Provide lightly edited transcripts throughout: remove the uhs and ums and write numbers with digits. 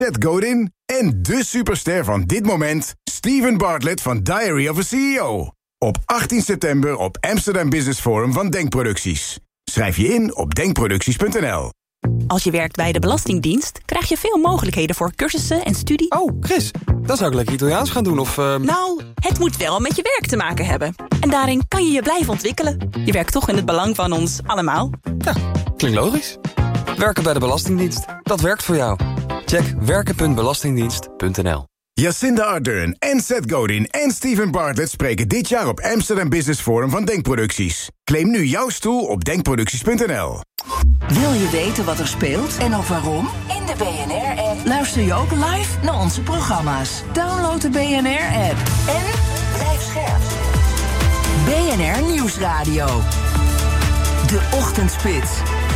Seth Godin en de superster van dit moment, Steven Bartlett van Diary of a CEO. Op 18 september op Amsterdam Business Forum van Denkproducties. Schrijf je in op denkproducties.nl. Als je werkt bij de Belastingdienst, krijg je veel mogelijkheden voor cursussen en studie. Oh, Chris, dan zou ik lekker Italiaans gaan doen of... Nou, het moet wel met je werk te maken hebben. En daarin kan je je blijven ontwikkelen. Je werkt toch in het belang van ons allemaal. Ja, klinkt logisch. Werken bij de Belastingdienst, dat werkt voor jou. Check werken.belastingdienst.nl. Jacinda Ardern en Seth Godin en Steven Bartlett spreken dit jaar op Amsterdam Business Forum van Denkproducties. Claim nu jouw stoel op denkproducties.nl. Wil je weten wat er speelt en ook waarom? In de BNR-app luister je ook live naar onze programma's. Download de BNR-app en blijf scherp. BNR Nieuwsradio. De Ochtendspits.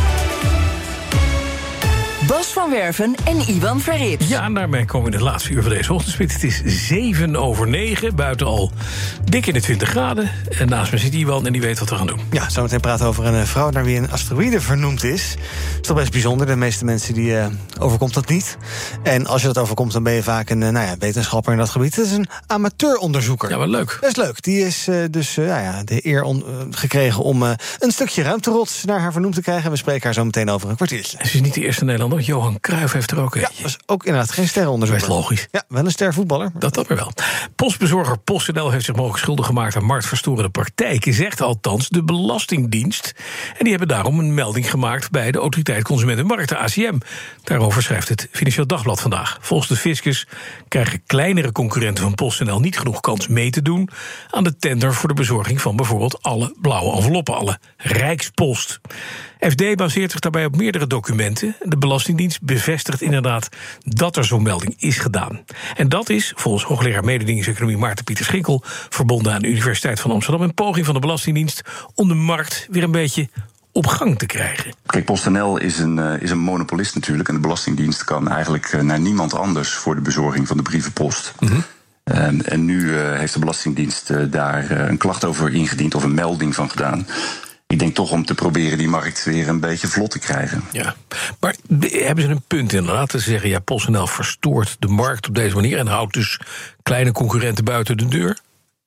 Bas van Werven en Iwan Verrips. Ja, en daarmee komen we in het laatste uur van deze ochtendspits. Het is 7:07, buiten al dik in de 20 graden. En naast me zit Iwan en die weet wat we gaan doen. Ja, zometeen praten over een vrouw naar wie een asteroïde vernoemd is. Dat is toch best bijzonder. De meeste mensen die overkomt dat niet. En als je dat overkomt, dan ben je vaak een wetenschapper in dat gebied. Het is een amateuronderzoeker. Ja, wat leuk. Best leuk. Die is de eer gekregen om een stukje ruimterots naar haar vernoemd te krijgen. We spreken haar zo meteen over een kwartiertje. Ze is niet de eerste Nederlander. Johan Cruijff heeft er ook een. Ja, dat is ook inderdaad geen sterrenonderzoeker. Best logisch. Ja, wel een stervoetballer. Dat weer wel. Postbezorger PostNL heeft zich mogelijk schuldig gemaakt aan marktverstorende praktijken, zegt althans de Belastingdienst. En die hebben daarom een melding gemaakt bij de Autoriteit Consument en Markt, de ACM. Daarover schrijft het Financieel Dagblad vandaag. Volgens de fiscus krijgen kleinere concurrenten van PostNL niet genoeg kans mee te doen aan de tender voor de bezorging van bijvoorbeeld alle blauwe enveloppen, alle Rijkspost. FD baseert zich daarbij op meerdere documenten. De Belastingdienst bevestigt inderdaad dat er zo'n melding is gedaan. En dat is, volgens hoogleraar mededingingseconomie Maarten Pieter Schinkel, verbonden aan de Universiteit van Amsterdam, een poging van de Belastingdienst om de markt weer een beetje op gang te krijgen. Kijk, PostNL is een monopolist natuurlijk. En de Belastingdienst kan eigenlijk naar niemand anders voor de bezorging van de brievenpost. Mm-hmm. En nu heeft de Belastingdienst daar een klacht over ingediend of een melding van gedaan. Ik denk toch om te proberen die markt weer een beetje vlot te krijgen. Ja, maar hebben ze een punt inderdaad te zeggen, ja, PostNL verstoort de markt op deze manier en houdt dus kleine concurrenten buiten de deur?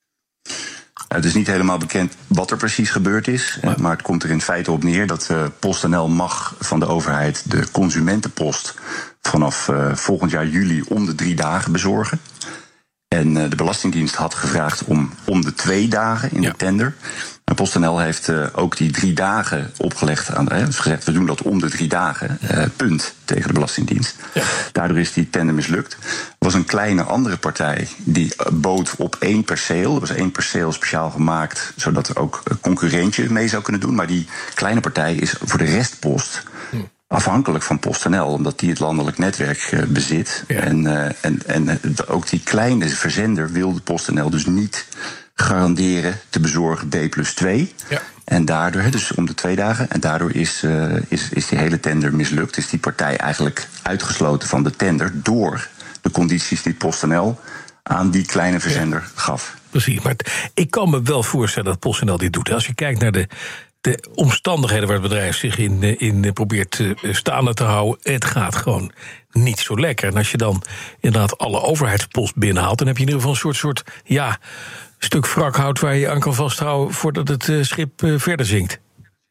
Het is niet helemaal bekend wat er precies gebeurd is, maar het komt er in feite op neer dat PostNL mag van de overheid de consumentenpost vanaf volgend jaar juli om de 3 dagen bezorgen. En de Belastingdienst had gevraagd om de 2 dagen in de tender. En PostNL heeft ook die 3 dagen opgelegd aan dus gezegd, we doen dat om de 3 dagen, punt, tegen de Belastingdienst. Ja. Daardoor is die tender mislukt. Er was een kleine andere partij die bood op 1 perceel. Er was 1 perceel speciaal gemaakt, zodat er ook een concurrentje mee zou kunnen doen. Maar die kleine partij is voor de restpost afhankelijk van PostNL, omdat die het landelijk netwerk bezit. Ja. En ook die kleine verzender wilde PostNL dus niet garanderen te bezorgen D+2. Ja. En daardoor, dus om de 2 dagen, en daardoor is die hele tender mislukt. Is die partij eigenlijk uitgesloten van de tender door de condities die PostNL aan die kleine verzender gaf. Precies, maar ik kan me wel voorstellen dat PostNL dit doet. Als je kijkt naar de omstandigheden waar het bedrijf zich in probeert staande te houden, het gaat gewoon niet zo lekker. En als je dan inderdaad alle overheidspost binnenhaalt, dan heb je in ieder geval een soort stuk wrakhout waar je aan kan vasthouden voordat het schip verder zinkt.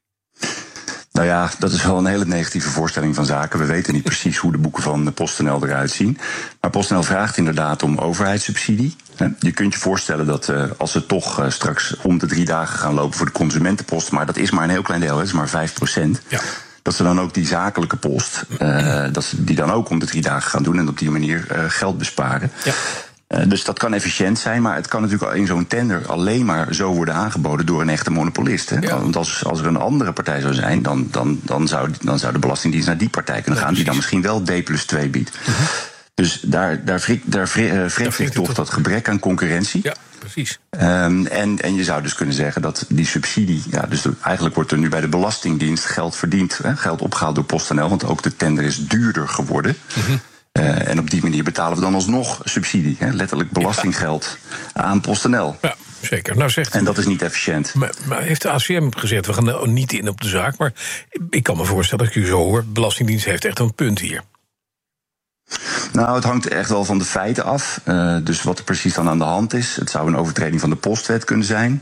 Nou ja, dat is wel een hele negatieve voorstelling van zaken. We weten niet precies hoe de boeken van PostNL eruit zien. Maar PostNL vraagt inderdaad om overheidssubsidie. Je kunt je voorstellen dat als ze toch straks om de 3 dagen gaan lopen voor de consumentenpost, maar dat is maar een heel klein deel, dat is maar 5%. Ja. Dat ze dan ook die zakelijke post, dat ze die dan ook om de 3 dagen gaan doen en op die manier geld besparen. Ja. Dus dat kan efficiënt zijn, maar het kan natuurlijk in zo'n tender alleen maar zo worden aangeboden door een echte monopolist. Hè? Ja. Want als er een andere partij zou zijn, dan zou de Belastingdienst naar die partij kunnen gaan, die dan misschien wel D+2 biedt. Uh-huh. Dus daar wringt zich toch dat gebrek aan concurrentie. Ja, precies. En je zou dus kunnen zeggen dat die subsidie, dus eigenlijk wordt er nu bij de Belastingdienst geld verdiend, geld opgehaald door PostNL, want ook de tender is duurder geworden. Uh-huh. En op die manier betalen we dan alsnog subsidie, letterlijk belastinggeld aan PostNL. Ja, zeker. Nou, en dat is niet efficiënt. Maar heeft de ACM gezegd, we gaan niet in op de zaak, maar ik kan me voorstellen dat ik u zo hoor, de Belastingdienst heeft echt een punt hier. Nou, het hangt echt wel van de feiten af. Dus wat er precies dan aan de hand is. Het zou een overtreding van de postwet kunnen zijn.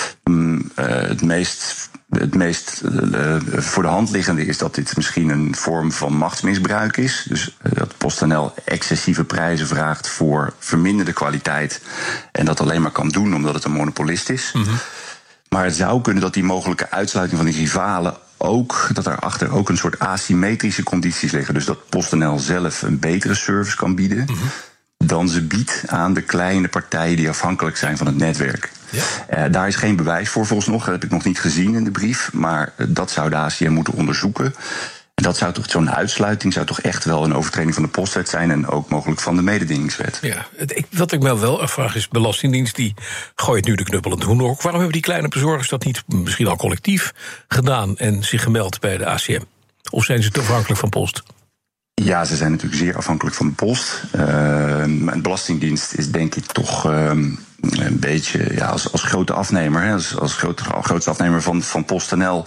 Het meest voor de hand liggende is dat dit misschien een vorm van machtsmisbruik is. Dus dat PostNL excessieve prijzen vraagt voor verminderde kwaliteit. En dat alleen maar kan doen omdat het een monopolist is. Mm-hmm. Maar het zou kunnen dat die mogelijke uitsluiting van die rivalen ook, dat daarachter ook een soort asymmetrische condities liggen. Dus dat PostNL zelf een betere service kan bieden dan ze biedt aan de kleine partijen die afhankelijk zijn van het netwerk. Ja. Daar is geen bewijs voor volgens nog. Dat heb ik nog niet gezien in de brief. Maar dat zou de ACM moeten onderzoeken. En dat zou toch, zo'n uitsluiting zou toch echt wel een overtreding van de postwet zijn en ook mogelijk van de mededingingswet. Ja, wat ik me wel afvraag is, Belastingdienst die gooit nu de knuppel in het hoenderhok. Waarom hebben die kleine bezorgers dat niet misschien al collectief gedaan en zich gemeld bij de ACM? Of zijn ze te afhankelijk van post? Ja, ze zijn natuurlijk zeer afhankelijk van de post. Een belastingdienst is denk ik toch een beetje als grote afnemer, hè, als grootste afnemer van PostNL.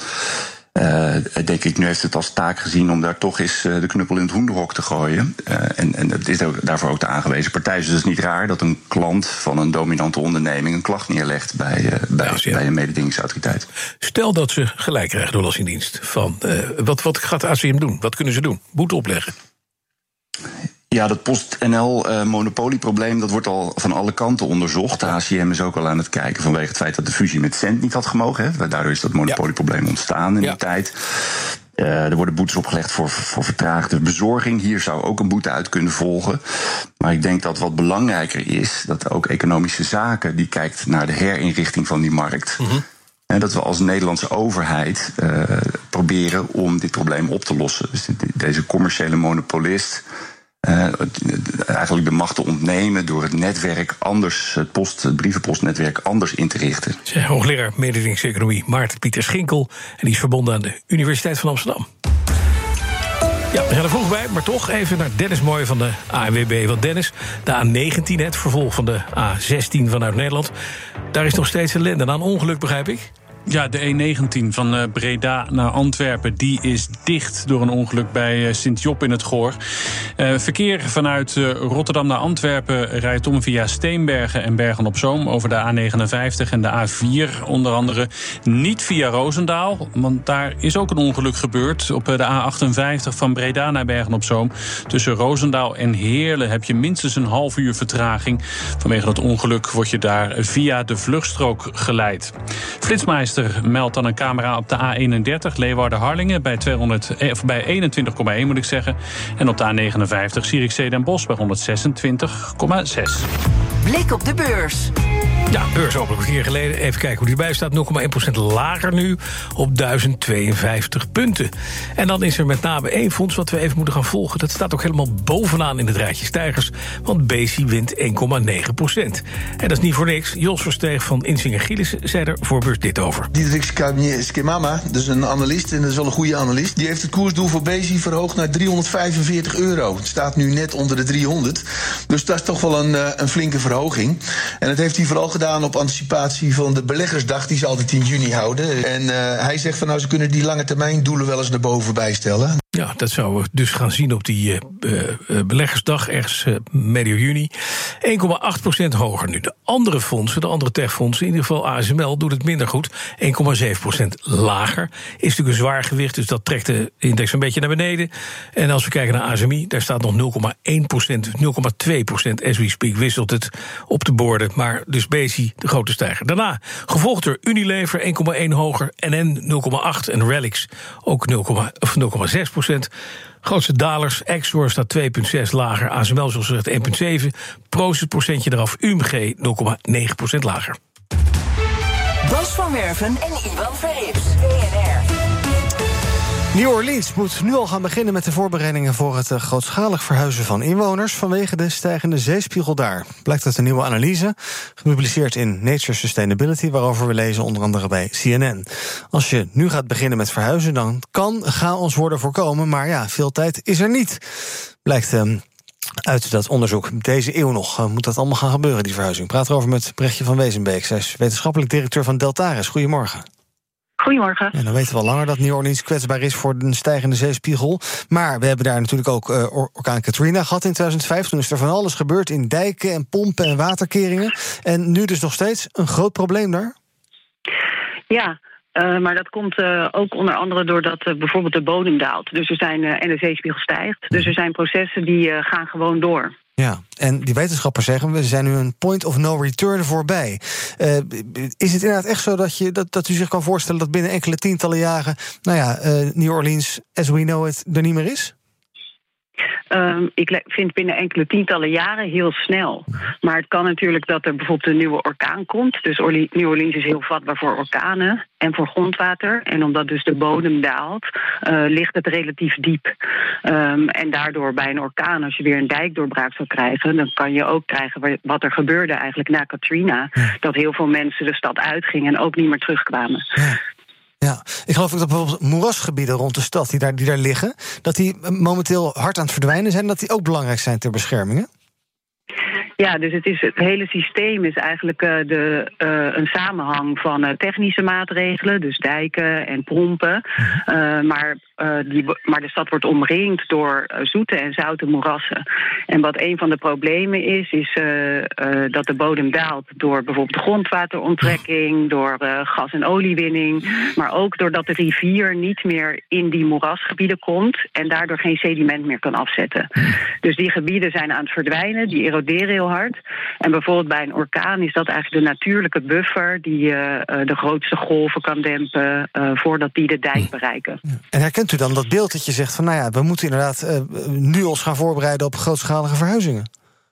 Denk ik, nu heeft het als taak gezien om daar toch eens de knuppel in het hoenderhok te gooien. En het is daarvoor ook de aangewezen partij. Dus het is niet raar dat een klant van een dominante onderneming een klacht neerlegt bij een mededingingsautoriteit. Stel dat ze gelijk krijgen door de Belastingdienst. Wat gaat de ACM doen? Wat kunnen ze doen? Boete opleggen? Ja, dat PostNL-monopolieprobleem, dat wordt al van alle kanten onderzocht. De ACM is ook al aan het kijken vanwege het feit dat de fusie met Cent niet had gemogen. Hè. Daardoor is dat monopolieprobleem ontstaan in die tijd. Er worden boetes opgelegd voor vertraagde bezorging. Hier zou ook een boete uit kunnen volgen. Maar ik denk dat wat belangrijker is, dat ook Economische Zaken die kijkt naar de herinrichting van die markt. Mm-hmm. En dat we als Nederlandse overheid proberen om dit probleem op te lossen. Dus deze commerciële monopolist eigenlijk de macht te ontnemen door het netwerk anders, het brievenpostnetwerk anders in te richten. Hoogleraar mededingingseconomie Maarten Pieter Schinkel. En die is verbonden aan de Universiteit van Amsterdam. Ja, we zijn er vroeg bij, maar toch even naar Dennis Mooij van de ANWB. Want Dennis, de A19, het vervolg van de A16 vanuit Nederland, daar is nog steeds ellende na een ongeluk, begrijp ik? Ja, de E19 van Breda naar Antwerpen, die is dicht door een ongeluk bij Sint-Job in het Goor. Verkeer vanuit Rotterdam naar Antwerpen rijdt om via Steenbergen en Bergen-op-Zoom over de A59 en de A4 onder andere. Niet via Roosendaal, want daar is ook een ongeluk gebeurd. Op de A58 van Breda naar Bergen-op-Zoom. Tussen Roosendaal en Heerlen heb je minstens een half uur vertraging. Vanwege dat ongeluk word je daar via de vluchtstrook geleid. Flitsmeister meldt dan een camera op de A31 Leeuwarden-Harlingen bij 21,1 moet ik zeggen. En op de A59 Zierikzee Den Bosch bij 126,6. Blik op de beurs. Ja, beurs open een keer geleden. Even kijken hoe die bij staat. 0,1% lager nu op 1052 punten. En dan is er met name één fonds wat we even moeten gaan volgen. Dat staat ook helemaal bovenaan in het rijtje stijgers. Want Besi wint 1,9%. En dat is niet voor niks. Jos Versteeg van Insinger Gielissen zei er voor beurs dit over. Diederik Skemama, dus een analist, en dat is wel een goede analist. Die heeft het koersdoel voor Besi verhoogd naar €345. Het staat nu net onder de 300. Dus dat is toch wel een flinke verhoging. En dat heeft hij vooral gedaan op anticipatie van de beleggersdag die ze altijd in juni houden. En hij zegt van ze kunnen die lange termijn doelen wel eens naar boven bijstellen. Ja, dat zouden we dus gaan zien op die beleggersdag, ergens medio juni. 1,8% hoger nu. De andere fondsen, de andere techfondsen, in ieder geval ASML, doet het minder goed. 1,7% lager. Is natuurlijk een zwaar gewicht, dus dat trekt de index een beetje naar beneden. En als we kijken naar ASMI, daar staat nog 0,1%, 0,2% as we speak, wisselt het op de borden. Maar dus Besi de grote stijger. Daarna, gevolgd door Unilever, 1,1 hoger, NN 0,8 en Relix ook 0,6%. Grootste dalers, Exor staat 2,6 lager, ASML zoals gezegd 1,7, Proces procentje eraf, UMG 0,9% lager. Bas van Werven en Ivan Verrips, BNR. New Orleans moet nu al gaan beginnen met de voorbereidingen voor het grootschalig verhuizen van inwoners vanwege de stijgende zeespiegel daar. Blijkt uit een nieuwe analyse, gepubliceerd in Nature Sustainability, waarover we lezen onder andere bij CNN. Als je nu gaat beginnen met verhuizen, dan kan chaos worden voorkomen, maar ja, veel tijd is er niet. Blijkt uit dat onderzoek. Deze eeuw nog moet dat allemaal gaan gebeuren, die verhuizing. Ik praat erover met Brechtje van Wezenbeek. Zij is wetenschappelijk directeur van Deltares. Goedemorgen. Goedemorgen. En dan weten we al langer dat New Orleans kwetsbaar is voor een stijgende zeespiegel. Maar we hebben daar natuurlijk ook orkaan Katrina gehad in 2005. Toen is er van alles gebeurd in dijken en pompen en waterkeringen. En nu dus nog steeds een groot probleem daar? Ja, maar dat komt ook onder andere doordat bijvoorbeeld de bodem daalt. Dus en de zeespiegel stijgt. Dus er zijn processen die gaan gewoon door. Ja, en die wetenschappers zeggen, we zijn nu een point of no return voorbij. Is het inderdaad echt zo dat u zich kan voorstellen dat binnen enkele tientallen jaren, New Orleans, as we know it, er niet meer is? Ik vind binnen enkele tientallen jaren heel snel. Maar het kan natuurlijk dat er bijvoorbeeld een nieuwe orkaan komt. Dus New Orleans is heel vatbaar voor orkanen en voor grondwater. En omdat dus de bodem daalt, ligt het relatief diep. En daardoor bij een orkaan, als je weer een dijkdoorbraak zou krijgen, dan kan je ook krijgen wat er gebeurde eigenlijk na Katrina. Ja. Dat heel veel mensen de stad uitgingen en ook niet meer terugkwamen. Ja. Ja, ik geloof ook dat bijvoorbeeld moerasgebieden rond de stad die daar liggen, dat die momenteel hard aan het verdwijnen zijn, dat die ook belangrijk zijn ter bescherming, hè? Ja, dus het hele systeem is eigenlijk een samenhang van technische maatregelen, dus dijken en pompen. Maar de stad wordt omringd door zoete en zoute moerassen. En wat een van de problemen is dat de bodem daalt door bijvoorbeeld grondwateronttrekking, door gas- en oliewinning, maar ook doordat de rivier niet meer in die moerasgebieden komt en daardoor geen sediment meer kan afzetten. Dus die gebieden zijn aan het verdwijnen, die eroderen heel hard. En bijvoorbeeld bij een orkaan is dat eigenlijk de natuurlijke buffer die de grootste golven kan dempen voordat die de dijk bereiken. En herkent u dan dat beeld dat je zegt van we moeten inderdaad nu ons gaan voorbereiden op grootschalige verhuizingen?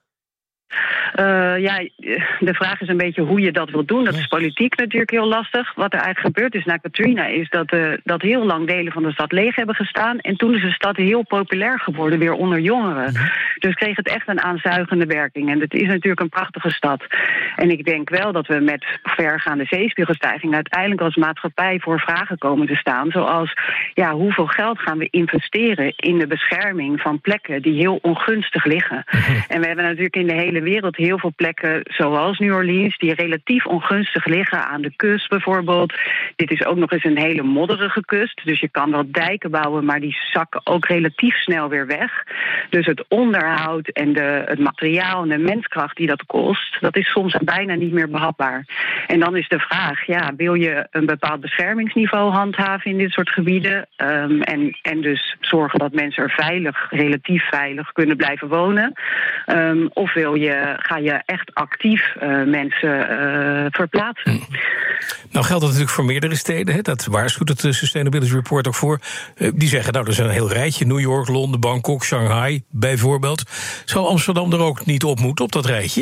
De vraag is een beetje hoe je dat wilt doen. Dat is politiek natuurlijk heel lastig. Wat er eigenlijk gebeurd is na Katrina is dat heel lang delen van de stad leeg hebben gestaan. En toen is de stad heel populair geworden, weer onder jongeren. Dus kreeg het echt een aanzuigende werking. En het is natuurlijk een prachtige stad. En ik denk wel dat we met vergaande zeespiegelstijging uiteindelijk als maatschappij voor vragen komen te staan. Zoals, hoeveel geld gaan we investeren in de bescherming van plekken die heel ongunstig liggen? En we hebben natuurlijk in de hele wereld heel veel plekken, zoals New Orleans, die relatief ongunstig liggen, aan de kust bijvoorbeeld. Dit is ook nog eens een hele modderige kust, dus je kan wel dijken bouwen, maar die zakken ook relatief snel weer weg. Dus het onderhoud en het materiaal en de menskracht die dat kost, dat is soms bijna niet meer behapbaar. En dan is de vraag, wil je een bepaald beschermingsniveau handhaven in dit soort gebieden? En dus zorgen dat mensen er relatief veilig kunnen blijven wonen? Of ga je echt actief mensen verplaatsen? Nou geldt dat natuurlijk voor meerdere steden. Hè? Dat waarschuwt het Sustainability Report ook voor. Die zeggen, er is een heel rijtje. New York, Londen, Bangkok, Shanghai bijvoorbeeld. Zou Amsterdam er ook niet op moeten, op dat rijtje?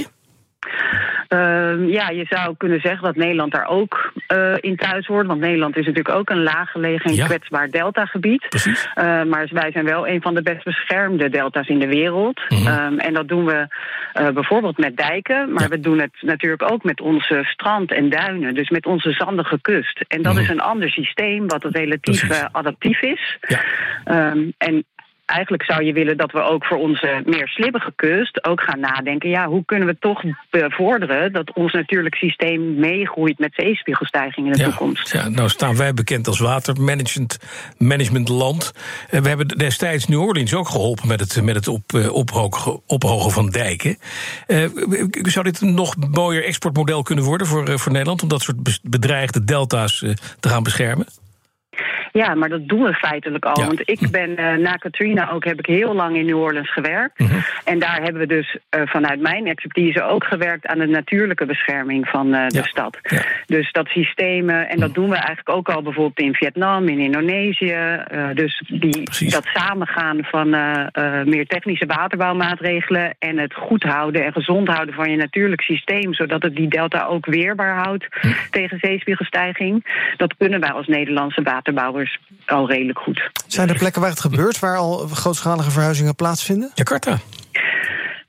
Je zou kunnen zeggen dat Nederland daar ook in thuis hoort. Want Nederland is natuurlijk ook een laaggelegen en kwetsbaar deltagebied. Maar wij zijn wel een van de best beschermde delta's in de wereld. En dat doen we bijvoorbeeld met dijken. Maar we doen het natuurlijk ook met onze strand en duinen. Dus met onze zandige kust. En dat is een ander systeem wat relatief adaptief is. En eigenlijk zou je willen dat we ook voor onze meer slibbige kust ook gaan nadenken, hoe kunnen we toch bevorderen dat ons natuurlijk systeem meegroeit met zeespiegelstijging in de toekomst. Ja, nou staan wij bekend als watermanagementland. We hebben destijds New Orleans ook geholpen met het ophogen van dijken. Zou dit een nog mooier exportmodel kunnen worden voor Nederland om dat soort bedreigde delta's te gaan beschermen? Ja, maar dat doen we feitelijk al. Want ik ben na Katrina heb ik heel lang in New Orleans gewerkt. En daar hebben we dus vanuit mijn expertise ook gewerkt aan de natuurlijke bescherming van de stad. Ja. Dus dat systemen, en dat doen we eigenlijk ook al bijvoorbeeld in Vietnam, in Indonesië. Dus dat samengaan van meer technische waterbouwmaatregelen en het goed houden en gezond houden van je natuurlijk systeem, zodat het die delta ook weerbaar houdt tegen zeespiegelstijging. Dat kunnen wij als Nederlandse waterbouwers al redelijk goed. Zijn er plekken waar het gebeurt, waar al grootschalige verhuizingen plaatsvinden? Jakarta.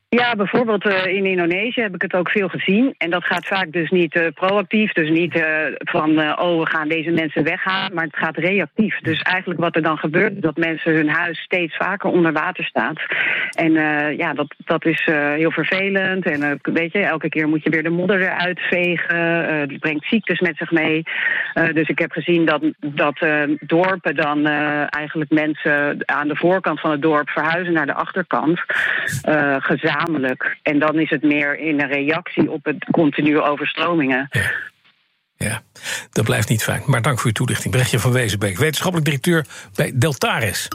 Ja, bijvoorbeeld in Indonesië heb ik het ook veel gezien. En dat gaat vaak dus niet proactief. Dus niet we gaan deze mensen weghalen. Maar het gaat reactief. Dus eigenlijk wat er dan gebeurt, is dat mensen hun huis steeds vaker onder water staat. En dat is heel vervelend. En weet je, elke keer moet je weer de modder eruit vegen. Die brengt ziektes met zich mee. Dus ik heb gezien dat dorpen dan eigenlijk mensen aan de voorkant van het dorp verhuizen naar de achterkant. Gezamenlijk. En dan is het meer in een reactie op het continue overstromingen. Ja, dat blijft niet fijn. Maar dank voor uw toelichting. Brechtje van Wezenbeek, wetenschappelijk directeur bij Deltares.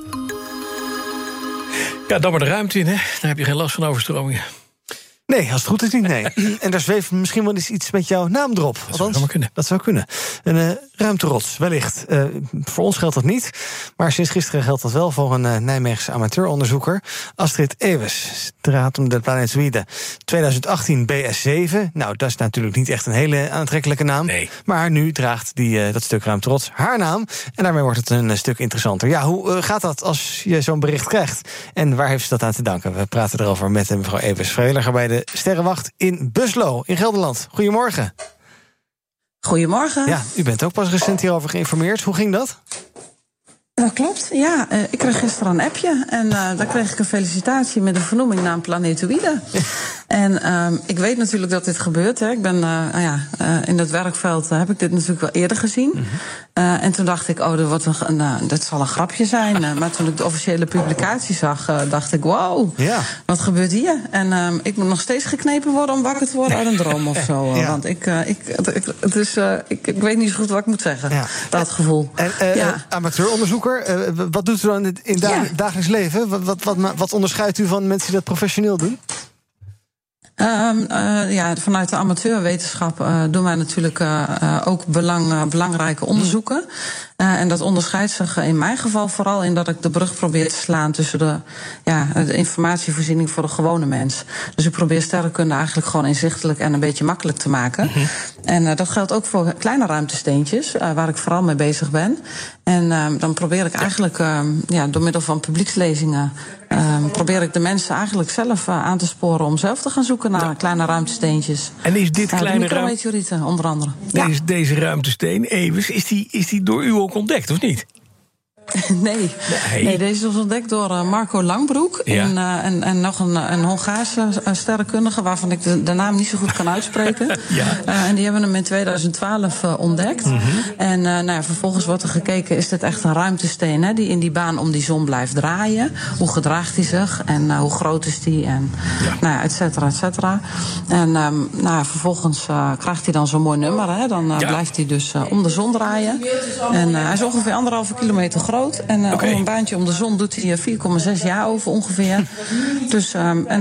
Ja, dan maar de ruimte in, hè. Daar heb je geen last van overstromingen. Nee, als het goed is niet, nee. En daar zweeft misschien wel eens iets met jouw naam erop. Dat zou kunnen. Een ruimterots, wellicht. Voor ons geldt dat niet. Maar sinds gisteren geldt dat wel voor een Nijmeegse amateuronderzoeker. Astrid Ewes, Stratum del Planetoide 2018 BS7. Nou, dat is natuurlijk niet echt een hele aantrekkelijke naam. Nee. Maar nu draagt dat stuk ruimterots haar naam. En daarmee wordt het een stuk interessanter. Ja, hoe gaat dat als je zo'n bericht krijgt? En waar heeft ze dat aan te danken? We praten erover met mevrouw Ewes, vrijwilliger bij de Sterrenwacht in Buslo, in Gelderland. Goedemorgen. Goedemorgen. Ja, u bent ook pas recent hierover geïnformeerd. Hoe ging dat? Dat klopt, ja. Ik kreeg gisteren een appje en daar kreeg ik een felicitatie met een vernoeming naar een planetoïde. En ik weet natuurlijk dat dit gebeurt. Hè. Ik ben in dat werkveld heb ik dit natuurlijk wel eerder gezien. Mm-hmm. En toen dacht ik, dat zal een grapje zijn. Maar toen ik de officiële publicatie zag, dacht ik, wow, wat gebeurt hier? En ik moet nog steeds geknepen worden om wakker te worden uit een droom of zo. Ja. Want ik weet niet zo goed wat ik moet zeggen. Ja. Dat gevoel. En amateuronderzoeker, wat doet u dan in het dagelijks leven? Wat onderscheidt u van mensen die dat professioneel doen? Vanuit de amateurwetenschap doen wij natuurlijk ook belangrijke onderzoeken. En dat onderscheidt zich in mijn geval vooral in dat ik de brug probeer te slaan tussen de informatievoorziening voor de gewone mens. Dus ik probeer sterrenkunde eigenlijk gewoon inzichtelijk en een beetje makkelijk te maken. Mm-hmm. En dat geldt ook voor kleine ruimtesteentjes, waar ik vooral mee bezig ben. En dan probeer ik eigenlijk door middel van publiekslezingen probeer ik de mensen eigenlijk zelf aan te sporen om zelf te gaan zoeken naar kleine ruimtesteentjes. En is dit kleine micrometeorieten onder andere? Deze ruimtesteen, Ewes, is die door u ook ontdekt, of niet? Nee, deze is ontdekt door Marco Langbroek en nog een Hongaarse sterrenkundige waarvan ik de naam niet zo goed kan uitspreken. En die hebben hem in 2012 ontdekt. Mm-hmm. En vervolgens wordt er gekeken, is dit echt een ruimtesteen die in die baan om die zon blijft draaien? Hoe gedraagt hij zich en hoe groot is die? En et cetera, et cetera. En vervolgens krijgt hij dan zo'n mooi nummer. Dan blijft hij dus om de zon draaien. En hij is ongeveer 1,5 kilometer groot. En om een baantje om de zon doet hij 4,6 jaar over ongeveer. Dus,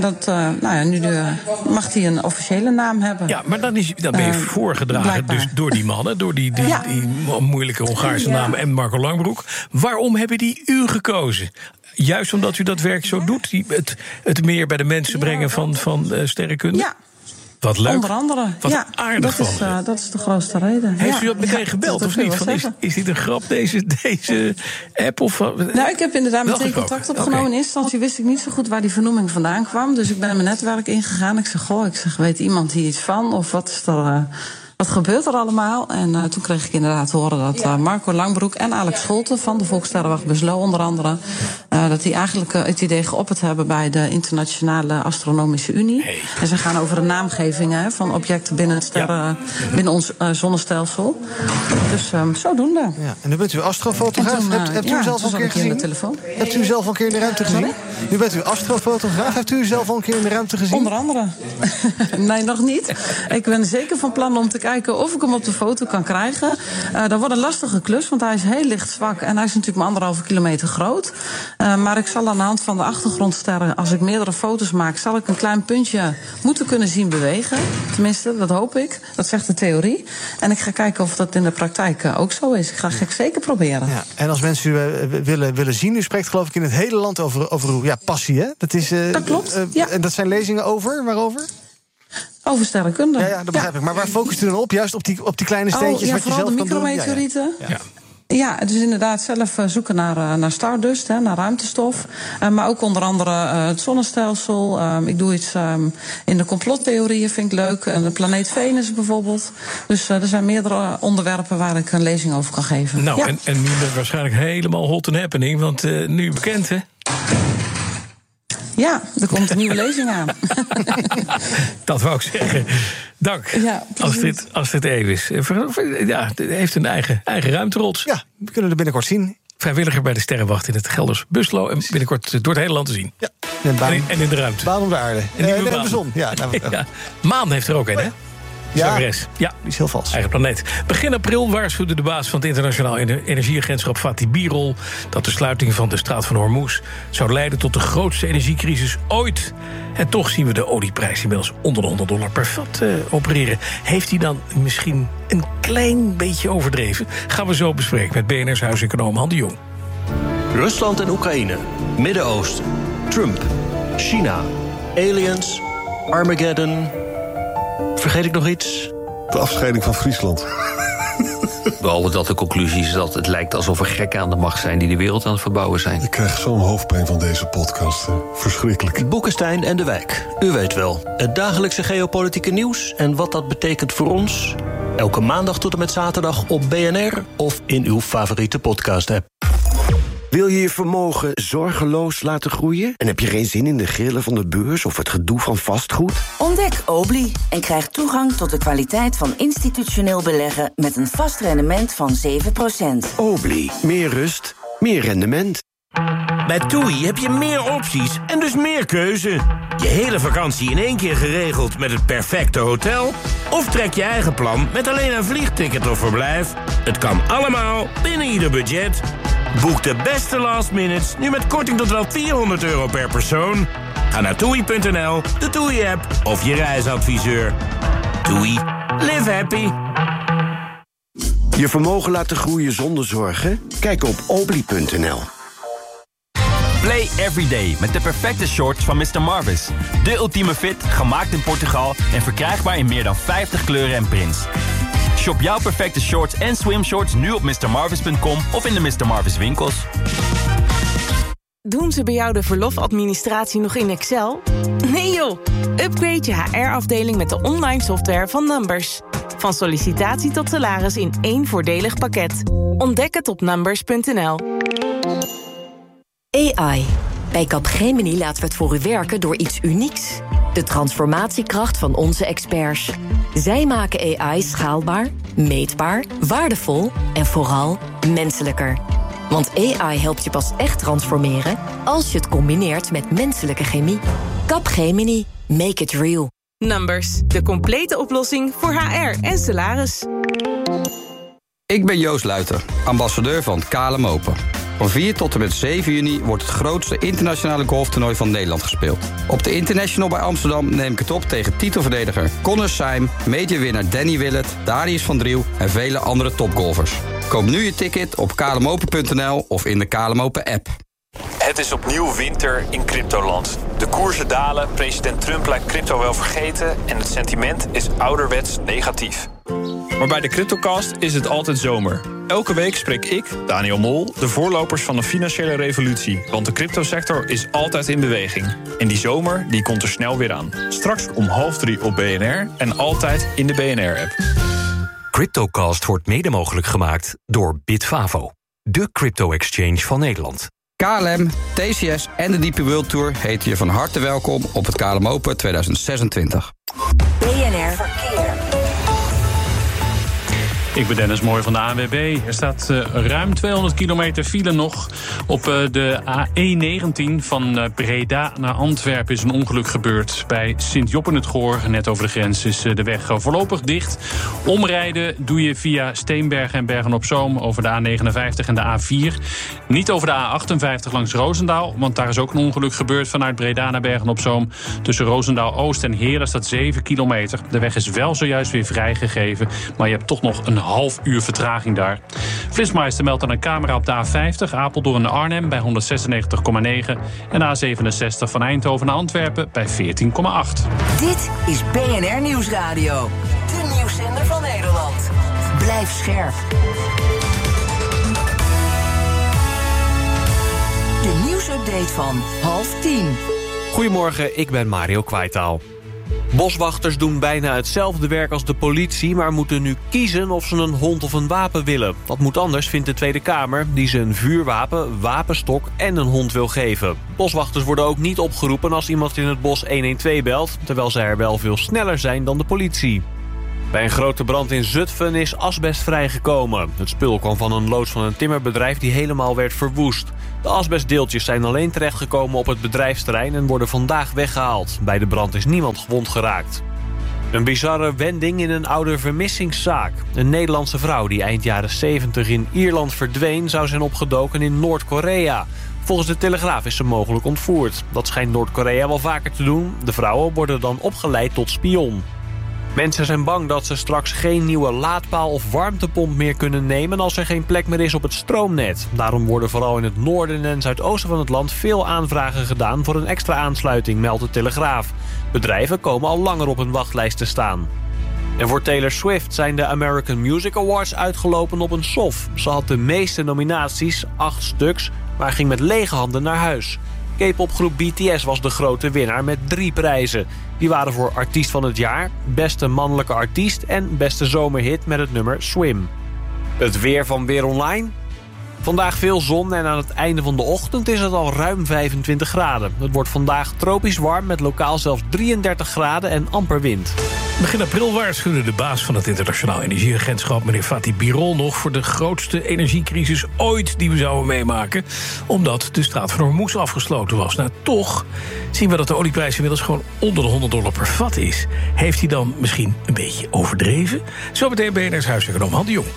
nu mag hij een officiële naam hebben. Ja, maar dan ben je voorgedragen dus door die mannen, door die moeilijke Hongaarse namen en Marco Langbroek. Waarom hebben die u gekozen? Juist omdat u dat werk zo doet? Het meer bij de mensen brengen van sterrenkunde? Ja. Wat leuk. Onder andere. Wat aardig van. Dat is de grootste reden. Heeft u dat meteen gebeld of niet? Is dit een grap, deze app? Of, ik heb inderdaad meteen contact opgenomen. In eerste instantie wist ik niet zo goed waar die vernoeming vandaan kwam. Dus ik ben mijn netwerk ingegaan. Ik zeg, weet iemand hier iets van? Of wat is er... Wat gebeurt er allemaal? En toen kreeg ik inderdaad te horen dat Marco Langbroek en Alex Scholten van de Volkssterrenwacht Buslo onder andere, dat die eigenlijk het idee geopperd hebben bij de Internationale Astronomische Unie. Hey. En ze gaan over de naamgeving van objecten binnen ons zonnestelsel. Dus zodoende. Ja. En nu bent u astrofotograaf. Hebt u zelf al een keer gezien? Hebt u zelf al een keer in de ruimte gezien? Nu bent u astrofotograaf. Heeft u zelf al een keer in de ruimte gezien? Onder andere. Nee, nog niet. Ik ben zeker van plan om te kijken of ik hem op de foto kan krijgen. Dat wordt een lastige klus, want hij is heel licht zwak en hij is natuurlijk maar 1,5 kilometer groot. Maar ik zal aan de hand van de achtergrondsterren, als ik meerdere foto's maak, zal ik een klein puntje moeten kunnen zien bewegen. Tenminste, dat hoop ik. Dat zegt de theorie. En ik ga kijken of dat in de praktijk ook zo is. Ik ga het zeker proberen. Ja, en als mensen u willen zien, u spreekt geloof ik in het hele land over uw passie, hè? Dat klopt. En dat zijn lezingen waarover? Over sterrenkunde. Ja, dat begrijp ik. Maar waar focust u dan op? Juist op die kleine steentjes wat je zelf kan doen? Vooral de micrometeorieten. Ja, dus inderdaad zelf zoeken naar stardust, naar ruimtestof. Maar ook onder andere het zonnestelsel. Ik doe iets in de complottheorieën, vind ik leuk. De planeet Venus bijvoorbeeld. Dus er zijn meerdere onderwerpen waar ik een lezing over kan geven. Nou, en nu bent waarschijnlijk helemaal hot and happening. Want nu bekend, hè? Ja, er komt een nieuwe lezing aan. Dat wou ik zeggen. Dank. Ja, als dit even is. Ja, het heeft een eigen ruimterots. Ja, we kunnen er binnenkort zien. Vrijwilliger bij de Sterrenwacht in het Gelders Buslo. En binnenkort door het hele land te zien. Ja. En in de ruimte. Baan om de aarde. En de zon. Ja, Maan heeft er ook een, hè? Ja, die is heel vals. Eigen planeet. Begin april waarschuwde de baas van het internationaal energieagentschap Fatih Birol dat de sluiting van de straat van Hormuz zou leiden tot de grootste energiecrisis ooit. En toch zien we de olieprijs inmiddels onder de $100 per vat opereren. Heeft hij dan misschien een klein beetje overdreven? Gaan we zo bespreken met BNR's huiseconoom Han de Jong. Rusland en Oekraïne, Midden-Oosten, Trump, China, aliens, Armageddon. Vergeet ik nog iets? De afscheiding van Friesland. Behalve dat de conclusie is dat het lijkt alsof er gekken aan de macht zijn die de wereld aan het verbouwen zijn. Ik krijg zo'n hoofdpijn van deze podcast. Verschrikkelijk. Boekenstein en de Wijk. U weet wel, het dagelijkse geopolitieke nieuws en wat dat betekent voor ons. Elke maandag tot en met zaterdag op BNR of in uw favoriete podcast-app. Wil je je vermogen zorgeloos laten groeien? En heb je geen zin in de grillen van de beurs of het gedoe van vastgoed? Ontdek Obli en krijg toegang tot de kwaliteit van institutioneel beleggen met een vast rendement van 7%. Obli, meer rust, meer rendement. Bij TUI heb je meer opties en dus meer keuze. Je hele vakantie in één keer geregeld met het perfecte hotel? Of trek je eigen plan met alleen een vliegticket of verblijf? Het kan allemaal binnen ieder budget. Boek de beste last minutes nu met korting tot wel €400 per persoon. Ga naar TUI.nl, de TUI-app of je reisadviseur. TUI. Live happy. Je vermogen laten groeien zonder zorgen? Kijk op obli.nl. Play every day met de perfecte shorts van Mr. Marvis. De ultieme fit, gemaakt in Portugal en verkrijgbaar in meer dan 50 kleuren en prints. Shop jouw perfecte shorts en swimshorts nu op mrmarvis.com of in de Mr. Marvis winkels. Doen ze bij jou de verlofadministratie nog in Excel? Nee joh, upgrade je HR-afdeling met de online software van Numbers. Van sollicitatie tot salaris in één voordelig pakket. Ontdek het op numbers.nl. AI. Bij Capgemini laten we het voor u werken door iets unieks. De transformatiekracht van onze experts. Zij maken AI schaalbaar, meetbaar, waardevol en vooral menselijker. Want AI helpt je pas echt transformeren als je het combineert met menselijke chemie. Capgemini. Make it real. Numbers, de complete oplossing voor HR en salaris. Ik ben Joost Luiter, ambassadeur van KLM Open. Van 4 tot en met 7 juni wordt het grootste internationale golftoernooi van Nederland gespeeld. Op de International bij Amsterdam neem ik het op tegen titelverdediger Connor Syme, majorwinnaar Danny Willett, Darius van Driel en vele andere topgolfers. Koop nu je ticket op klmopen.nl of in de KLM Open app. Het is opnieuw winter in cryptoland. De koersen dalen, president Trump lijkt crypto wel vergeten en het sentiment is ouderwets negatief. Maar bij de CryptoCast is het altijd zomer. Elke week spreek ik, Daniel Mol, de voorlopers van de financiële revolutie. Want de cryptosector is altijd in beweging. En die zomer die komt er snel weer aan. Straks om 2:30 op BNR en altijd in de BNR-app. CryptoCast wordt mede mogelijk gemaakt door Bitfavo. De crypto-exchange van Nederland. KLM, TCS en de DP World Tour heten je van harte welkom op het KLM Open 2026. BNR Verkeer. Ik ben Dennis Mooi van de ANWB. Er staat ruim 200 kilometer file nog. Op de A119 van Breda naar Antwerpen is een ongeluk gebeurd. Bij Sint-Job in het Goor, net over de grens, is de weg voorlopig dicht. Omrijden doe je via Steenbergen en Bergen-op-Zoom over de A59 en de A4. Niet over de A58 langs Roosendaal, want daar is ook een ongeluk gebeurd vanuit Breda naar Bergen-op-Zoom. Tussen Roosendaal-Oost en Heerlen staat 7 kilometer. De weg is wel zojuist weer vrijgegeven, maar je hebt toch nog een half uur vertraging daar. Flitsmeister meldt aan een camera op de A50, Apeldoorn naar Arnhem bij 196,9 en de A67 van Eindhoven naar Antwerpen bij 14,8. Dit is BNR Nieuwsradio, de nieuwszender van Nederland. Blijf scherp. de nieuwsupdate van 9:30. Goedemorgen, ik ben Mario Kwaitaal. Boswachters doen bijna hetzelfde werk als de politie, maar moeten nu kiezen of ze een hond of een wapen willen. Dat moet anders, vindt de Tweede Kamer, die ze een vuurwapen, wapenstok en een hond wil geven. Boswachters worden ook niet opgeroepen als iemand in het bos 112 belt, terwijl zij er wel veel sneller zijn dan de politie. Bij een grote brand in Zutphen is asbest vrijgekomen. Het spul kwam van een loods van een timmerbedrijf die helemaal werd verwoest. De asbestdeeltjes zijn alleen terechtgekomen op het bedrijfsterrein en worden vandaag weggehaald. Bij de brand is niemand gewond geraakt. Een bizarre wending in een oude vermissingszaak. Een Nederlandse vrouw die eind jaren 70 in Ierland verdween, zou zijn opgedoken in Noord-Korea. Volgens de Telegraaf is ze mogelijk ontvoerd. Dat schijnt Noord-Korea wel vaker te doen. De vrouwen worden dan opgeleid tot spion. Mensen zijn bang dat ze straks geen nieuwe laadpaal of warmtepomp meer kunnen nemen als er geen plek meer is op het stroomnet. Daarom worden vooral in het noorden en zuidoosten van het land veel aanvragen gedaan voor een extra aansluiting, meldt de Telegraaf. Bedrijven komen al langer op een wachtlijst te staan. En voor Taylor Swift zijn de American Music Awards uitgelopen op een sof. Ze had de meeste nominaties, 8 stuks, maar ging met lege handen naar huis. K-popgroep BTS was de grote winnaar met 3 prijzen. Die waren voor artiest van het jaar, beste mannelijke artiest en beste zomerhit met het nummer Swim. Het weer van Weer Online. Vandaag veel zon en aan het einde van de ochtend is het al ruim 25 graden. Het wordt vandaag tropisch warm met lokaal zelfs 33 graden en amper wind. Begin april waarschuwde de baas van het Internationaal Energieagentschap, meneer Fatih Birol, nog voor de grootste energiecrisis ooit die we zouden meemaken, omdat de straat van Hormuz afgesloten was. Nou, toch zien we dat de olieprijs inmiddels gewoon onder de $100 per vat is. Heeft hij dan misschien een beetje overdreven? Zometeen BNR's huiseconoom Han de Jong.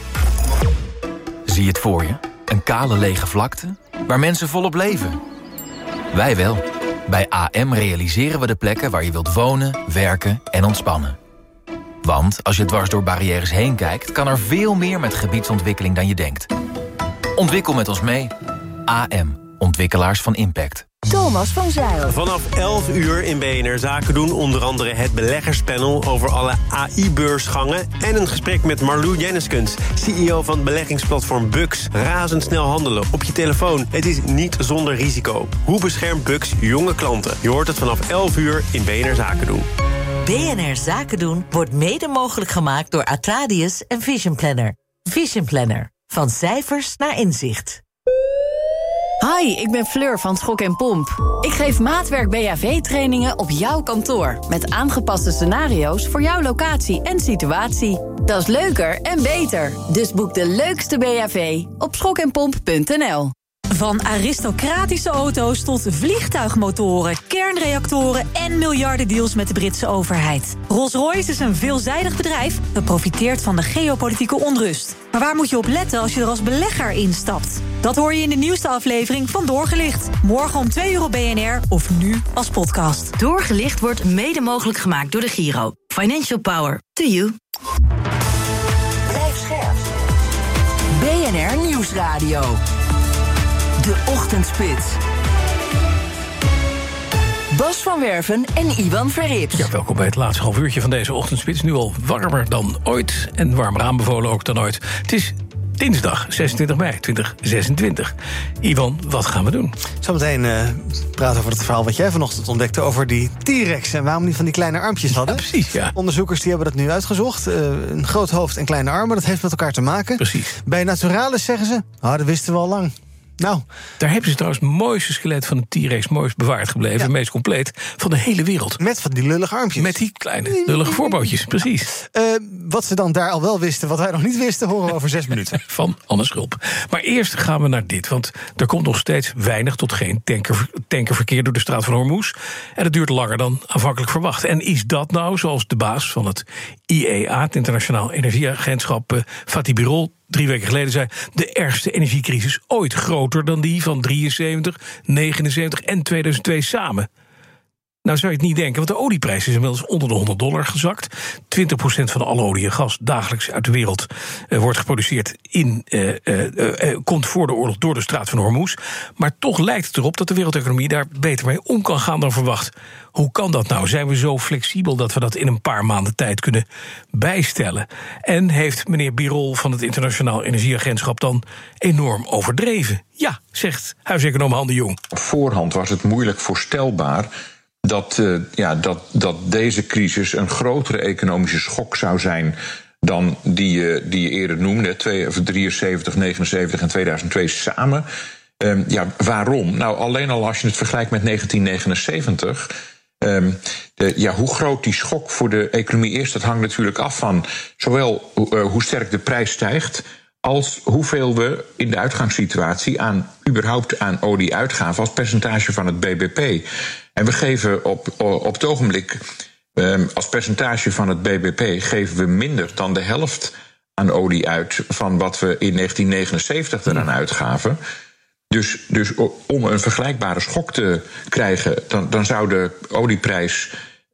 Zie je het voor je? Een kale lege vlakte waar mensen volop leven. Wij wel. Bij AM realiseren we de plekken waar je wilt wonen, werken en ontspannen. Want als je dwars door barrières heen kijkt, kan er veel meer met gebiedsontwikkeling dan je denkt. Ontwikkel met ons mee. AM. Ontwikkelaars van impact. Thomas van Zijl. Vanaf 11 uur in BNR Zaken doen onder andere het beleggerspanel over alle AI-beursgangen en een gesprek met Marlou Jenneskens, CEO van beleggingsplatform Bux. Razendsnel handelen op je telefoon. Het is niet zonder risico. Hoe beschermt Bux jonge klanten? Je hoort het vanaf 11 uur in BNR Zaken doen. BNR Zaken doen wordt mede mogelijk gemaakt door Atradius en Vision Planner. Vision Planner. Van cijfers naar inzicht. Hi, ik ben Fleur van Schok en Pomp. Ik geef maatwerk BHV-trainingen op jouw kantoor, met aangepaste scenario's voor jouw locatie en situatie. Dat is leuker en beter. Dus boek de leukste BHV op schokenpomp.nl. Van aristocratische auto's tot vliegtuigmotoren, kernreactoren en miljardendeals met de Britse overheid. Rolls-Royce is een veelzijdig bedrijf dat profiteert van de geopolitieke onrust. Maar waar moet je op letten als je er als belegger instapt? Dat hoor je in de nieuwste aflevering van Doorgelicht. Morgen om 2 uur op BNR of nu als podcast. Doorgelicht wordt mede mogelijk gemaakt door de Giro. Financial power to you. Blijf scherp. BNR Nieuwsradio. De Ochtendspits. Bas van Werven en Ivan Verrips. Ja, welkom bij het laatste half uurtje van deze Ochtendspits. Nu al warmer dan ooit en warmer aanbevolen ook dan ooit. Het is dinsdag 26 mei 2026. Ivan, wat gaan we doen? Zometeen praten over het verhaal wat jij vanochtend ontdekte over die T-Rex en waarom die van die kleine armpjes hadden. Ja, precies, ja. Onderzoekers die hebben dat nu uitgezocht. Een groot hoofd en kleine armen, dat heeft met elkaar te maken. Precies. Bij Naturalis zeggen ze, dat wisten we al lang. Nou, daar hebben ze trouwens het mooiste skelet van een T-Rex, mooist bewaard gebleven, het meest compleet van de hele wereld. Met van die lullige armpjes. Met die kleine lullige voorbootjes, precies. Wat ze dan daar al wel wisten, wat wij nog niet wisten, horen we over 6 minuten. Van Anne Schulp. Maar eerst gaan we naar dit, want er komt nog steeds weinig tot geen tankerverkeer door de straat van Hormuz. En het duurt langer dan aanvankelijk verwacht. En is dat nou, zoals de baas van het IEA, het Internationaal Energieagentschap, Fatih Birol, 3 weken geleden zei, de ergste energiecrisis ooit, groter dan die van 73, 79 en 2002 samen? Nou zou je het niet denken, want de olieprijs is inmiddels onder de $100 gezakt. 20% van alle olie en gas dagelijks uit de wereld wordt geproduceerd komt voor de oorlog door de straat van Hormuz. Maar toch lijkt het erop dat de wereldeconomie daar beter mee om kan gaan dan verwacht. Hoe kan dat nou? Zijn we zo flexibel dat we dat in een paar maanden tijd kunnen bijstellen? En heeft meneer Birol van het Internationaal Energieagentschap dan enorm overdreven? Ja, zegt huiseconoom Han de Jong. Op voorhand was het moeilijk voorstelbaar dat deze crisis een grotere economische schok zou zijn dan die je eerder noemde, 73, 79 en 2002 samen. Waarom? Nou, alleen al als je het vergelijkt met 1979... hoe groot die schok voor de economie is, dat hangt natuurlijk af van zowel hoe sterk de prijs stijgt, als hoeveel we in de uitgangssituatie überhaupt aan olie uitgaven als percentage van het BBP. En we geven op het ogenblik, als percentage van het BBP, geven we minder dan de helft aan olie uit van wat we in 1979 eraan uitgaven. Dus om een vergelijkbare schok te krijgen, dan zou de olieprijs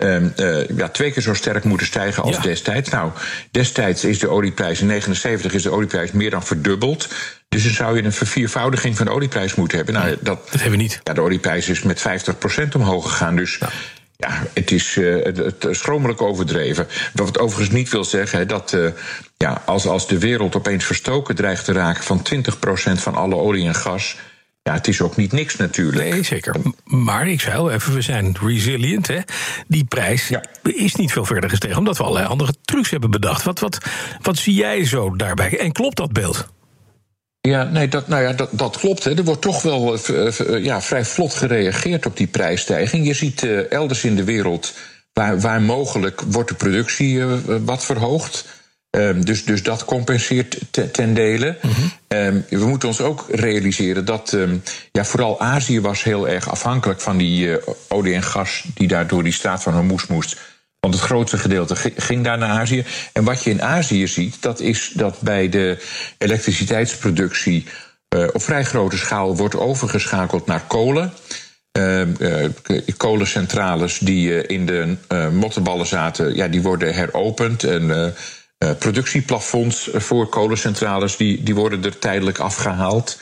2 keer zo sterk moeten stijgen als destijds. Nou, destijds is de olieprijs, in 1979 is de olieprijs meer dan verdubbeld. Dus dan zou je een verviervoudiging van de olieprijs moeten hebben. Nou, dat hebben we niet. Ja, de olieprijs is met 50% omhoog gegaan. Dus het is schromelijk overdreven. Wat het overigens niet wil zeggen dat als de wereld opeens verstoken dreigt te raken van 20% van alle olie en gas. Ja, het is ook niet niks natuurlijk. Nee, zeker. Maar ik zei al even, we zijn resilient. Hè? Die prijs is niet veel verder gestegen, omdat we allerlei andere trucs hebben bedacht. Wat zie jij zo daarbij? En klopt dat beeld? Ja, nee, dat klopt. Hè. Er wordt toch wel vrij vlot gereageerd op die prijsstijging. Je ziet elders in de wereld waar mogelijk wordt de productie wat verhoogd. Dus dat compenseert ten dele. Mm-hmm. We moeten ons ook realiseren dat vooral Azië was heel erg afhankelijk van die olie en gas die daar door die straat van Hormuz moest. Want het grootste gedeelte ging daar naar Azië. En wat je in Azië ziet, dat is dat bij de elektriciteitsproductie op vrij grote schaal wordt overgeschakeld naar kolen. Kolencentrales die in de mottenballen zaten, die worden heropend. En productieplafonds voor kolencentrales die worden er tijdelijk afgehaald.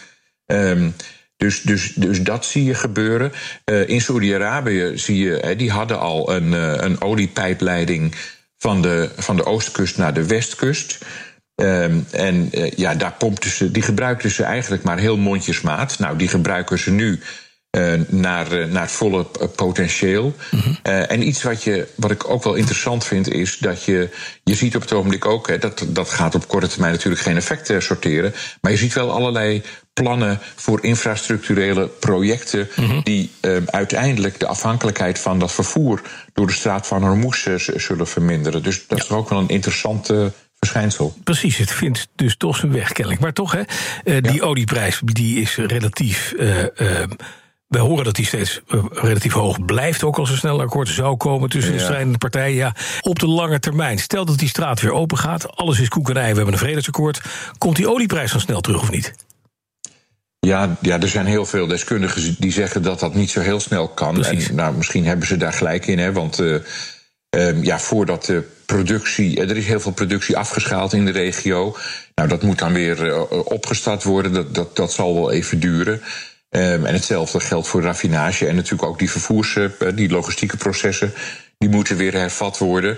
Dus dat zie je gebeuren. In Saudi-Arabië zie je, die hadden al een oliepijpleiding van de oostkust naar de westkust. Daar pompten ze, die gebruikten ze eigenlijk maar heel mondjesmaat. Nou, die gebruiken ze nu naar het volle potentieel. Mm-hmm. En iets wat ik ook wel interessant vind, is dat je ziet op het ogenblik ook, dat gaat op korte termijn natuurlijk geen effect sorteren, maar je ziet wel allerlei plannen voor infrastructurele projecten, mm-hmm, die uiteindelijk de afhankelijkheid van dat vervoer door de straat van Hormuz zullen verminderen. Dus dat is ook wel een interessante verschijnsel. Precies, het vindt dus toch zijn weg kennelijk. Maar toch, die olieprijs die is relatief. We horen dat die steeds relatief hoog blijft, ook als er snel een akkoord zou komen tussen de strijdende partijen. Ja, op de lange termijn, stel dat die straat weer open gaat, alles is koek en ei, we hebben een vredesakkoord, komt die olieprijs dan snel terug of niet? Ja, er zijn heel veel deskundigen die zeggen dat dat niet zo heel snel kan. Precies. En misschien hebben ze daar gelijk in, want voordat de productie, er is heel veel productie afgeschaald in de regio. Nou, dat moet dan weer opgestart worden, dat zal wel even duren. En hetzelfde geldt voor raffinage en natuurlijk ook die die logistieke processen, die moeten weer hervat worden.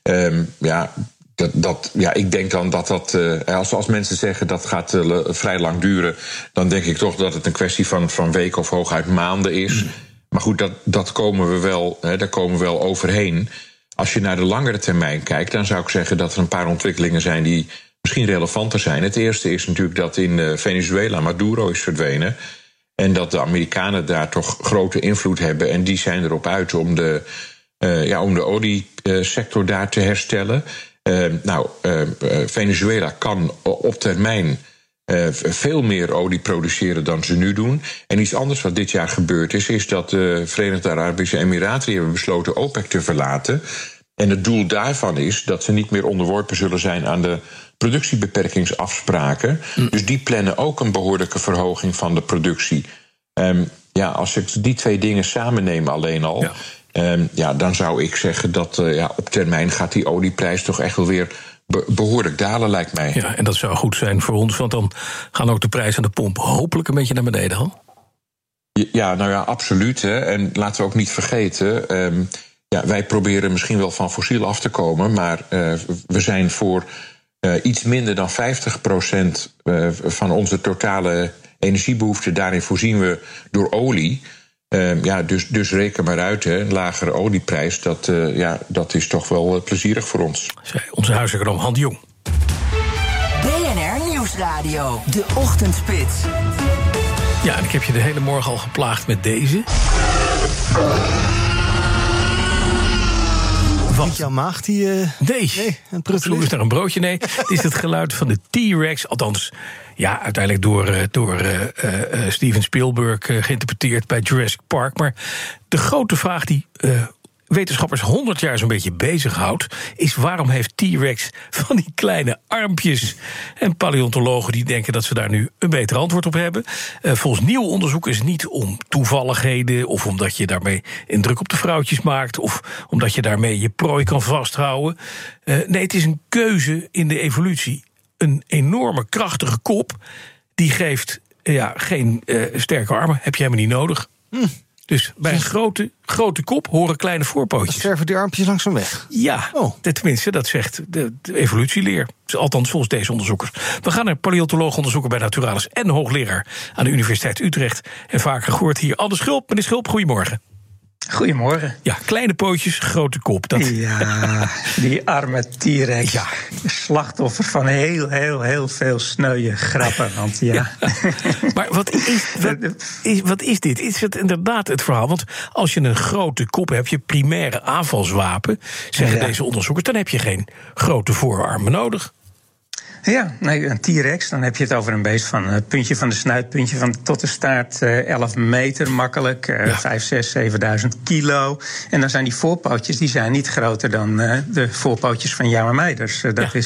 Ik denk dan dat als mensen zeggen dat gaat vrij lang duren, dan denk ik toch dat het een kwestie van weken of hooguit maanden is. Mm. Maar goed, daar komen we wel overheen. Als je naar de langere termijn kijkt, dan zou ik zeggen dat er een paar ontwikkelingen zijn die misschien relevanter zijn. Het eerste is natuurlijk dat in Venezuela Maduro is verdwenen. En dat de Amerikanen daar toch grote invloed hebben. En die zijn erop uit om de oliesector daar te herstellen. Venezuela kan op termijn veel meer olie produceren dan ze nu doen. En iets anders wat dit jaar gebeurd is dat de Verenigde Arabische Emiraten hebben besloten OPEC te verlaten. En het doel daarvan is dat ze niet meer onderworpen zullen zijn aan de productiebeperkingsafspraken. Dus die plannen ook een behoorlijke verhoging van de productie. Als ik die twee dingen samenneem alleen al, Dan zou ik zeggen dat op termijn gaat die olieprijs toch echt wel weer behoorlijk dalen, lijkt mij. Ja, en dat zou goed zijn voor ons, want dan gaan ook de prijzen aan de pomp hopelijk een beetje naar beneden, Han. Ja, absoluut. Hè. En laten we ook niet vergeten, wij proberen misschien wel van fossiel af te komen, maar we zijn voor iets minder dan 50% van onze totale energiebehoefte. Daarin voorzien we door olie. Dus reken maar uit, hè. Een lagere olieprijs, dat is toch wel plezierig voor ons. Zei onze huiseconoom Han de Jong. BNR Nieuwsradio, de ochtendspits. Ja, en ik heb je de hele morgen al geplaagd met deze. Wat? Niet jouw maag die... Nee, vroeg eens naar een broodje. Nee, het is het geluid van de T-Rex. Althans, uiteindelijk door Steven Spielberg geïnterpreteerd bij Jurassic Park. Maar de grote vraag die wetenschappers 100 jaar zo'n beetje bezighoudt, is waarom heeft T-Rex van die kleine armpjes? En paleontologen die denken dat ze daar nu een beter antwoord op hebben. Volgens nieuw onderzoek is het niet om toevalligheden, of omdat je daarmee indruk op de vrouwtjes maakt, of omdat je daarmee je prooi kan vasthouden. Nee, het is een keuze in de evolutie. Een enorme krachtige kop, die geeft geen sterke armen, heb je helemaal niet nodig. Dus bij een grote kop horen kleine voorpootjes. Dan sterven die armpjes langzaam weg? Ja, tenminste, dat zegt de evolutieleer. Althans, volgens deze onderzoekers. We gaan naar paleontoloog onderzoeker bij Naturalis en hoogleraar aan de Universiteit Utrecht. En vaker gehoord hier Anne Schulp. Meneer Schulp, goedemorgen. Goedemorgen. Ja, kleine pootjes, grote kop. Ja, die arme T-Rex. Ja. Slachtoffer van heel veel sneuwe grappen. Want Maar wat is dit? Is het inderdaad het verhaal? Want als je een grote kop hebt, je primaire aanvalswapen, zeggen deze onderzoekers, dan heb je geen grote voorarmen nodig. Ja, een T-Rex, dan heb je het over een beest van het puntje van de snuit, puntje van tot de staart, 11 meter makkelijk, 5, 6, 7.000 kilo. En dan zijn die voorpootjes, die zijn niet groter dan de voorpootjes van jou en mij. Dus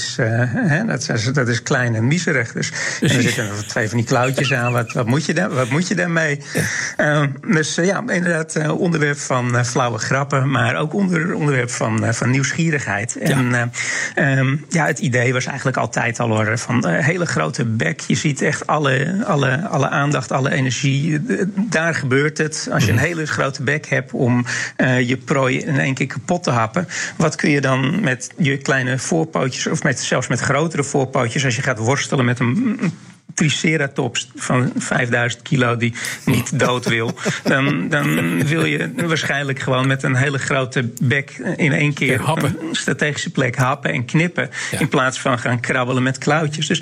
dat is klein en miserig. Dus en er zitten er 2 van die klauwtjes aan, wat moet je daarmee? Inderdaad, onderwerp van flauwe grappen, maar ook onderwerp van nieuwsgierigheid. En het idee was eigenlijk altijd al van een hele grote bek. Je ziet echt alle aandacht, alle energie. Daar gebeurt het. Als je een hele grote bek hebt om je prooi in één keer kapot te happen, wat kun je dan met je kleine voorpootjes, of zelfs met grotere voorpootjes, als je gaat worstelen met een Triceratops van 5000 kilo die niet dood wil, dan wil je waarschijnlijk gewoon met een hele grote bek in één keer op een strategische plek happen en knippen, in plaats van gaan krabbelen met klauwtjes. Dus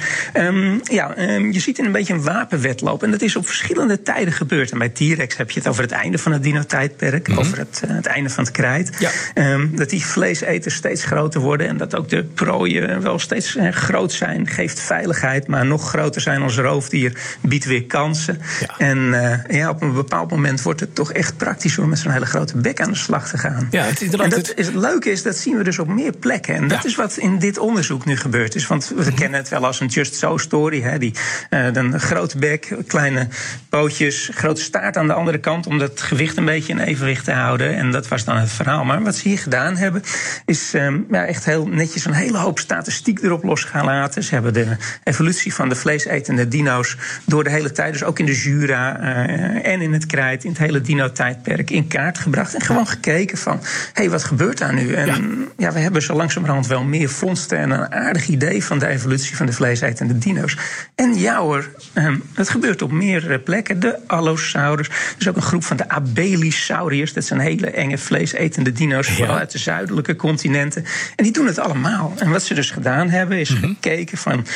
je ziet een beetje een wapenwedloop, en dat is op verschillende tijden gebeurd. En bij T-Rex heb je het over het einde van het dino-tijdperk, over het einde van het krijt. Dat die vleeseters steeds groter worden en dat ook de prooien wel steeds groot zijn, geeft veiligheid, maar nog groter zijn als roofdier, biedt weer kansen. En op een bepaald moment wordt het toch echt praktisch om met zo'n hele grote bek aan de slag te gaan. Ja, het leuke is, dat zien we dus op meer plekken. En dat is wat in dit onderzoek nu gebeurd is. Want we kennen het wel als een Just So story. Een grote bek, kleine pootjes, grote staart aan de andere kant, om dat gewicht een beetje in evenwicht te houden. En dat was dan het verhaal. Maar wat ze hier gedaan hebben, is echt heel netjes een hele hoop statistiek erop los gaan laten. Ze hebben de evolutie van de vleesetende dino's door de hele tijd, dus ook in de Jura en in het krijt, in het hele dino-tijdperk, in kaart gebracht. En gewoon gekeken van, wat gebeurt daar nu? En we hebben zo langzamerhand wel meer vondsten en een aardig idee van de evolutie van de vleesetende dino's. En het gebeurt op meerdere plekken. De Allosaurus, dus ook een groep van de Abelisauriërs. Dat zijn hele enge vleesetende dino's, vooral uit de zuidelijke continenten. En die doen het allemaal. En wat ze dus gedaan hebben, is gekeken van,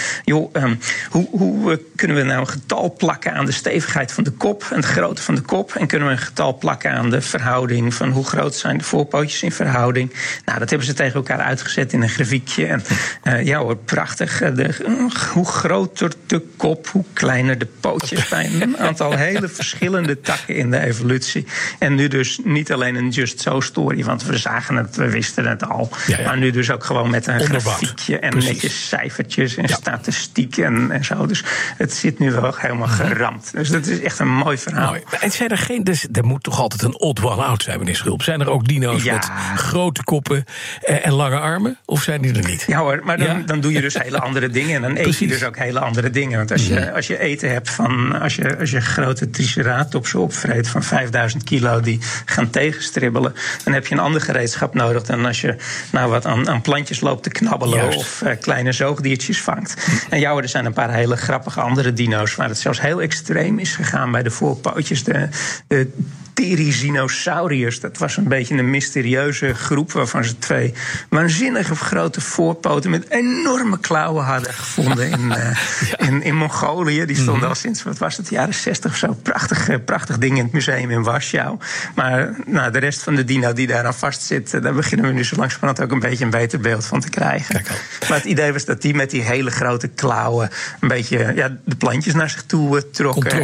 hoe kunnen we nou een getal plakken aan de stevigheid van de kop en de grootte van de kop? En kunnen we een getal plakken aan de verhouding van hoe groot zijn de voorpootjes in verhouding? Nou, dat hebben ze tegen elkaar uitgezet in een grafiekje. En prachtig. Hoe groter de kop, hoe kleiner de pootjes bij een aantal hele verschillende takken in de evolutie. En nu dus niet alleen een Just So story, want we zagen het, we wisten het al. Maar nu dus ook gewoon met een grafiekje en netjes cijfertjes en statistiek en zo. Dus Dus het zit nu wel helemaal geramd. Dus dat is echt een mooi verhaal. Mooi. En zijn er geen, dus er moet toch altijd een odd one out zijn, meneer Schulp? Zijn er ook dino's met grote koppen en lange armen? Of zijn die er niet? Ja hoor, maar dan doe je dus hele andere dingen. En dan eet je dus ook hele andere dingen. Want als je eten hebt van... Als je grote triceratopsen opvreet van 5000 kilo... die gaan tegenstribbelen, dan heb je een ander gereedschap nodig... dan als je wat aan plantjes loopt te knabbelen... of kleine zoogdiertjes vangt. En er zijn een paar hele grappige andere dino's... waar het zelfs heel extreem is gegaan bij de voorpootjes. De Therizinosauriërs, dat was een beetje een mysterieuze groep... waarvan ze 2 waanzinnige grote voorpoten... met enorme klauwen hadden gevonden in Mongolië. Die stonden al sinds, de jaren 60 of zo. Prachtig ding in het museum in Warschau. Maar de rest van de dino die daaraan vastzit... daar beginnen we nu zo langzamerhand ook een beetje een beter beeld van te krijgen. Maar het idee was dat die met die hele grote klauwen... een beetje de plantjes naar zich toe trokken.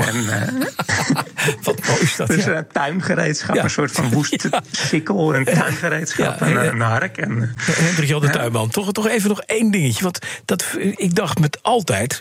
Wat mooi is dat, dus een tuingereedschap, een soort van woest sikkel, een tuingereedschap en een hark. Hendrik Jan de Tuinman, toch even nog één dingetje. Want ik dacht met altijd,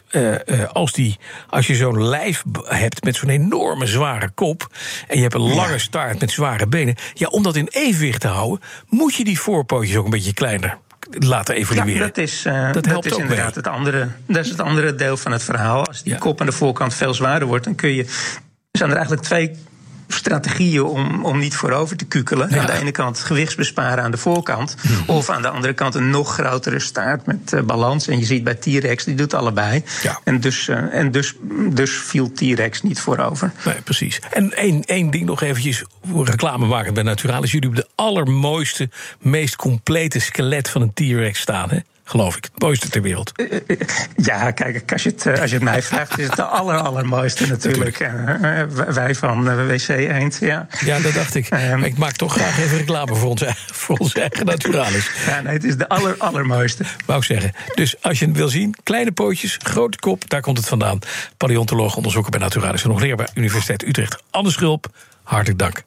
als je zo'n lijf hebt met zo'n enorme zware kop... en je hebt een lange staart met zware benen... om dat in evenwicht te houden, moet je die voorpootjes ook een beetje kleiner laten evalueren. Ja, dat helpt ook inderdaad dat is het andere deel van het verhaal. Als die kop aan de voorkant veel zwaarder wordt, dan zijn er eigenlijk 2 strategieën om niet voorover te kukelen. Ja. Aan de ene kant gewichtsbesparen aan de voorkant... of aan de andere kant een nog grotere staart met balans. En je ziet bij T-Rex, die doet allebei. Ja. En dus viel T-Rex niet voorover. Nee, precies. En één ding nog eventjes, reclame maken bij Naturalis. Jullie hebben de allermooiste, meest complete skelet van een T-Rex staan, hè? Geloof ik, het mooiste ter wereld. Ja, kijk, als je het mij vraagt... is het de allermooiste natuurlijk. Wij van WC Eend, ja. Ja, dat dacht ik. Maar ik maak toch graag even reclame voor onze eigen Naturalis. Ja, nee, het is de allermooiste. Wou ik zeggen. Dus als je het wil zien, kleine pootjes, grote kop... daar komt het vandaan. Paleontoloog, onderzoeker bij Naturalis... en nog leraar bij Universiteit Utrecht. Anne Schulp, hartelijk dank.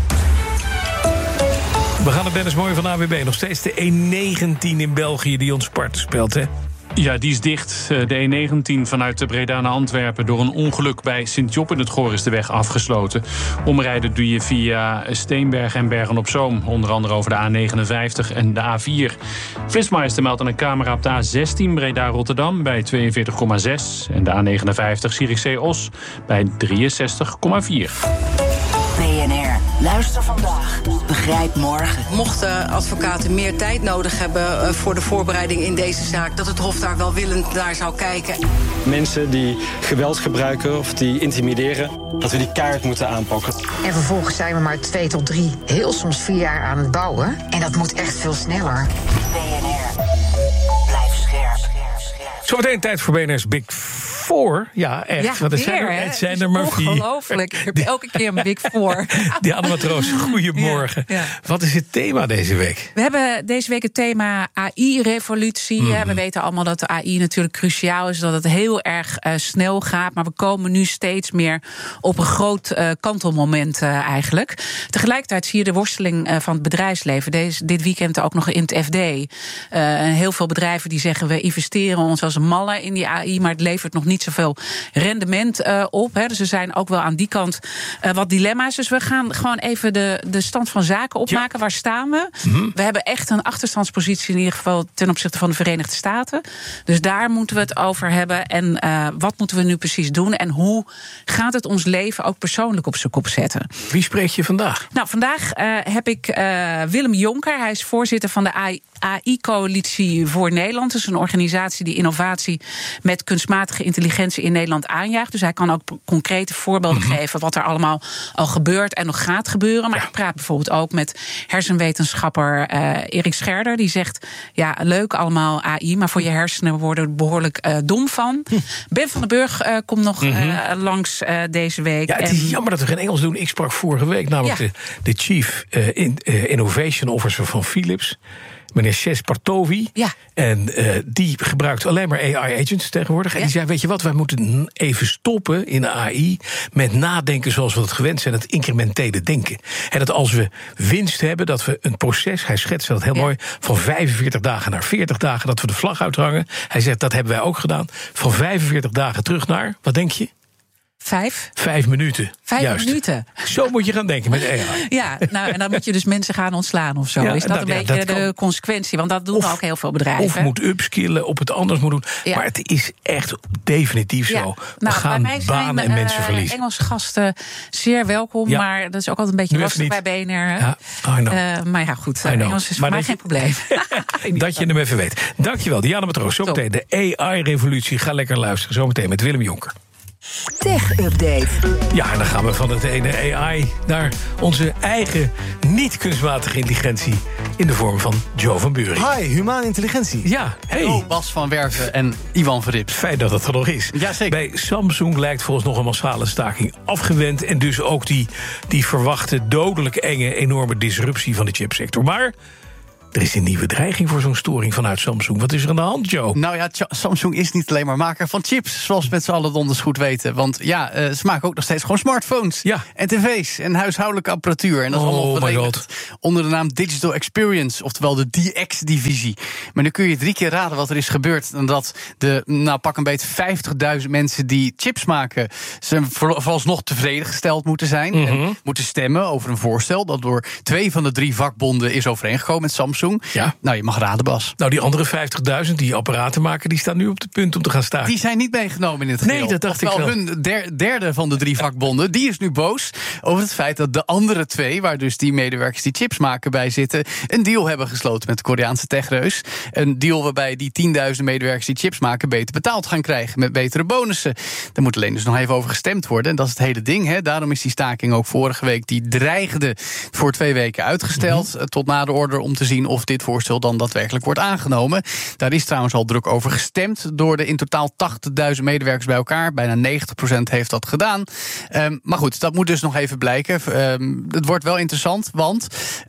We gaan naar Dennis Mooij van AWB. Nog steeds de E19 in België die ons parten speelt, hè? Ja, die is dicht. De E19 vanuit Breda naar Antwerpen. Door een ongeluk bij Sint-Job in het Goor is de weg afgesloten. Omrijden doe je via Steenberg en Bergen-op-Zoom. Onder andere over de A59 en de A4. Flitsmeister meldt aan een camera op de A16 Breda-Rotterdam bij 42,6. En de A59 Zierikzee-Os bij 63,4. BNR, luister vandaag, begrijp morgen. Mochten advocaten meer tijd nodig hebben voor de voorbereiding in deze zaak... dat het Hof daar welwillend naar zou kijken. Mensen die geweld gebruiken of die intimideren... dat we die kaart moeten aanpakken. En vervolgens zijn we maar 2 tot 3, heel soms 4 jaar aan het bouwen. En dat moet echt veel sneller. BNR, blijf scherp. Zometeen tijd voor BNR's Big Four. Ja, echt. Ja, want het zijn er maar 4. Ongelooflijk. Ik heb elke keer een Big Four. Diana Matroos, goedemorgen. Ja. Wat is het thema deze week? We hebben deze week het thema AI-revolutie. We weten allemaal dat de AI natuurlijk cruciaal is. Dat het heel erg snel gaat. Maar we komen nu steeds meer op een groot kantelmoment eigenlijk. Tegelijkertijd zie je de worsteling van het bedrijfsleven. Dit weekend ook nog in het FD. Heel veel bedrijven die zeggen... we investeren ons als een malle in die AI... maar het levert nog niet zoveel rendement op. Hè. Dus er zijn ook wel aan die kant wat dilemma's. Dus we gaan gewoon even de stand van zaken opmaken. Ja. Waar staan we? We hebben echt een achterstandspositie... in ieder geval ten opzichte van de Verenigde Staten. Dus daar moeten we het over hebben. En wat moeten we nu precies doen? En hoe gaat het ons leven ook persoonlijk op zijn kop zetten? Wie spreek je vandaag? Nou, vandaag heb ik Willem Jonker. Hij is voorzitter van de AI-coalitie voor Nederland. Dat is een organisatie die innovatie met kunstmatige intelligentie in Nederland aanjaagt. Dus hij kan ook concrete voorbeelden geven wat er allemaal al gebeurt en nog gaat gebeuren. Maar ik praat bijvoorbeeld ook met hersenwetenschapper Erik Scherder. Die zegt, ja, leuk allemaal AI, maar voor je hersenen worden er behoorlijk dom van. Ben van den Burg komt nog langs deze week. Ja, het is jammer dat we geen Engels doen. Ik sprak vorige week namelijk de Chief Innovation Officer van Philips. meneer Cesc Partovi. Ja. En die gebruikt alleen maar AI-agents tegenwoordig. En die zei, weet je wat, wij moeten even stoppen in de AI... met nadenken zoals we het gewend zijn, het incrementele denken. En dat als we winst hebben, dat we een proces... hij schetste dat heel mooi, van 45 dagen naar 40 dagen... dat we de vlag uithangen. Hij zegt, dat hebben wij ook gedaan. Van 45 dagen terug naar, wat denk je? 5 minuten. 5 minuten. Zo moet je gaan denken met AI. Ja, nou, en dan moet je dus mensen gaan ontslaan of zo. Ja, is dat een beetje de consequentie? Want dat doen ook heel veel bedrijven. Of moet upskillen, op het anders moet doen. Ja. Maar het is echt definitief zo. We gaan banen en mensen verliezen. Engelse gasten zeer welkom, maar dat is ook altijd een beetje lastig bij BNR. Ja, maar ja, goed, Engels is voor mij geen probleem. Dat je hem even weet. Dankjewel, Diana Matroos. Zometeen de AI-revolutie. Ga lekker luisteren. Zometeen met Willem Jonker. Tech-update. Ja, en dan gaan we van het ene AI naar onze eigen niet-kunstmatige intelligentie... in de vorm van Joe van Buurik. Hi, humane intelligentie. Ja, hey. Bas van Werven en Ivan Verrips. Fijn dat het er nog is. Ja, zeker. Bij Samsung lijkt volgens nog een massale staking afgewend... en dus ook die verwachte dodelijk enge enorme disruptie van de chipsector. Maar... er is een nieuwe dreiging voor zo'n storing vanuit Samsung. Wat is er aan de hand, Joe? Nou ja, Samsung is niet alleen maar maker van chips... zoals we met z'n allen donders goed weten. Want ja, ze maken ook nog steeds gewoon smartphones. Ja. En tv's en huishoudelijke apparatuur. En dat is allemaal verenigd onder de naam Digital Experience... oftewel de DX-divisie. Maar nu kun je 3 keer raden wat er is gebeurd... en dat de, pak een beetje 50.000 mensen die chips maken... ze vooralsnog tevreden gesteld moeten zijn... en moeten stemmen over een voorstel... dat door 2 van de 3 vakbonden is overeengekomen met Samsung. Ja. Nou, je mag raden, Bas. Nou, die andere 50.000 die apparaten maken... die staan nu op het punt om te gaan staken. Die zijn niet meegenomen in het geheel. Nee, dat dacht ik wel. Hun derde van de 3 vakbonden... die is nu boos over het feit dat de andere 2... waar dus die medewerkers die chips maken bij zitten... een deal hebben gesloten met de Koreaanse techreus. Een deal waarbij die 10.000 medewerkers die chips maken... beter betaald gaan krijgen met betere bonussen. Daar moet alleen dus nog even over gestemd worden. En dat is het hele ding. Hè. Daarom is die staking ook vorige week... die dreigde voor 2 weken uitgesteld... tot na de order om te zien of dit voorstel dan daadwerkelijk wordt aangenomen. Daar is trouwens al druk over gestemd door de in totaal 80.000 medewerkers bij elkaar. Bijna 90% heeft dat gedaan. Maar goed, dat moet dus nog even blijken. Het wordt wel interessant, want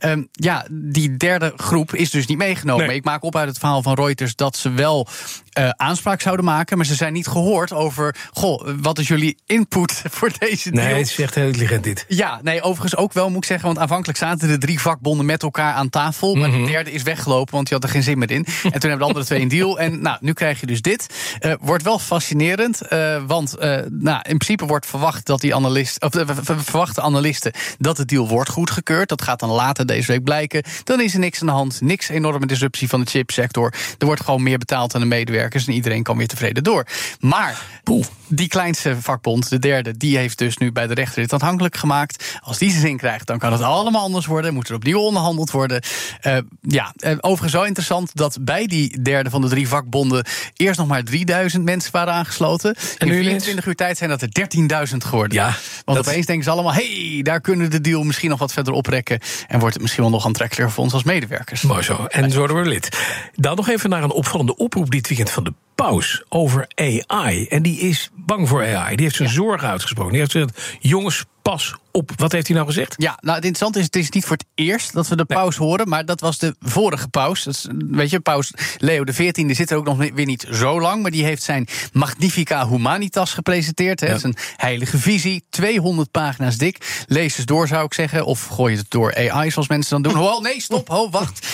die derde groep is dus niet meegenomen. Nee. Ik maak op uit het verhaal van Reuters dat ze wel aanspraak zouden maken, maar ze zijn niet gehoord over, wat is jullie input voor deze deal? Nee, het is echt heel intelligent dit. Ja, nee, overigens ook wel, moet ik zeggen, want aanvankelijk zaten de 3 vakbonden met elkaar aan tafel, maar de derde is weggelopen, want die had er geen zin meer in. En toen hebben de andere 2 een deal. En nu krijg je dus dit. Wordt wel fascinerend, want in principe wordt verwacht dat verwachten analisten dat de deal wordt goedgekeurd. Dat gaat dan later deze week blijken. Dan is er niks aan de hand, niks enorme disruptie van de chipsector. Er wordt gewoon meer betaald aan de medewerkers en iedereen kan weer tevreden door. Maar die kleinste vakbond, de derde, die heeft dus nu bij de rechter dit aanhankelijk gemaakt. Als die zijn zin krijgt, dan kan het allemaal anders worden. Moet er opnieuw onderhandeld worden. Overigens wel interessant dat bij die derde van de 3 vakbonden eerst nog maar 3.000 mensen waren aangesloten. En in 24 uur tijd zijn dat er 13.000 geworden. Ja, want opeens denken ze allemaal, daar kunnen we de deal misschien nog wat verder oprekken. En wordt het misschien wel nog aantrekkelijker voor ons als medewerkers. Mooi zo, en zo worden we lid. Dan nog even naar een opvallende oproep dit weekend van de Paus over AI. En die is bang voor AI. Die heeft zijn zorgen uitgesproken. Die heeft gezegd, jongens, pas op. Wat heeft hij nou gezegd? Ja, nou het interessante is, het is niet voor het eerst dat we de paus horen, maar dat was de vorige paus. Dat is, weet je, paus Leo XIV zit er ook nog weer niet zo lang, maar die heeft zijn Magnifica Humanitas gepresenteerd. Hè. Dat is een heilige visie, 200 pagina's dik. Lees eens door, zou ik zeggen, of gooi het door AI, zoals mensen dan doen. Nee, stop, wacht.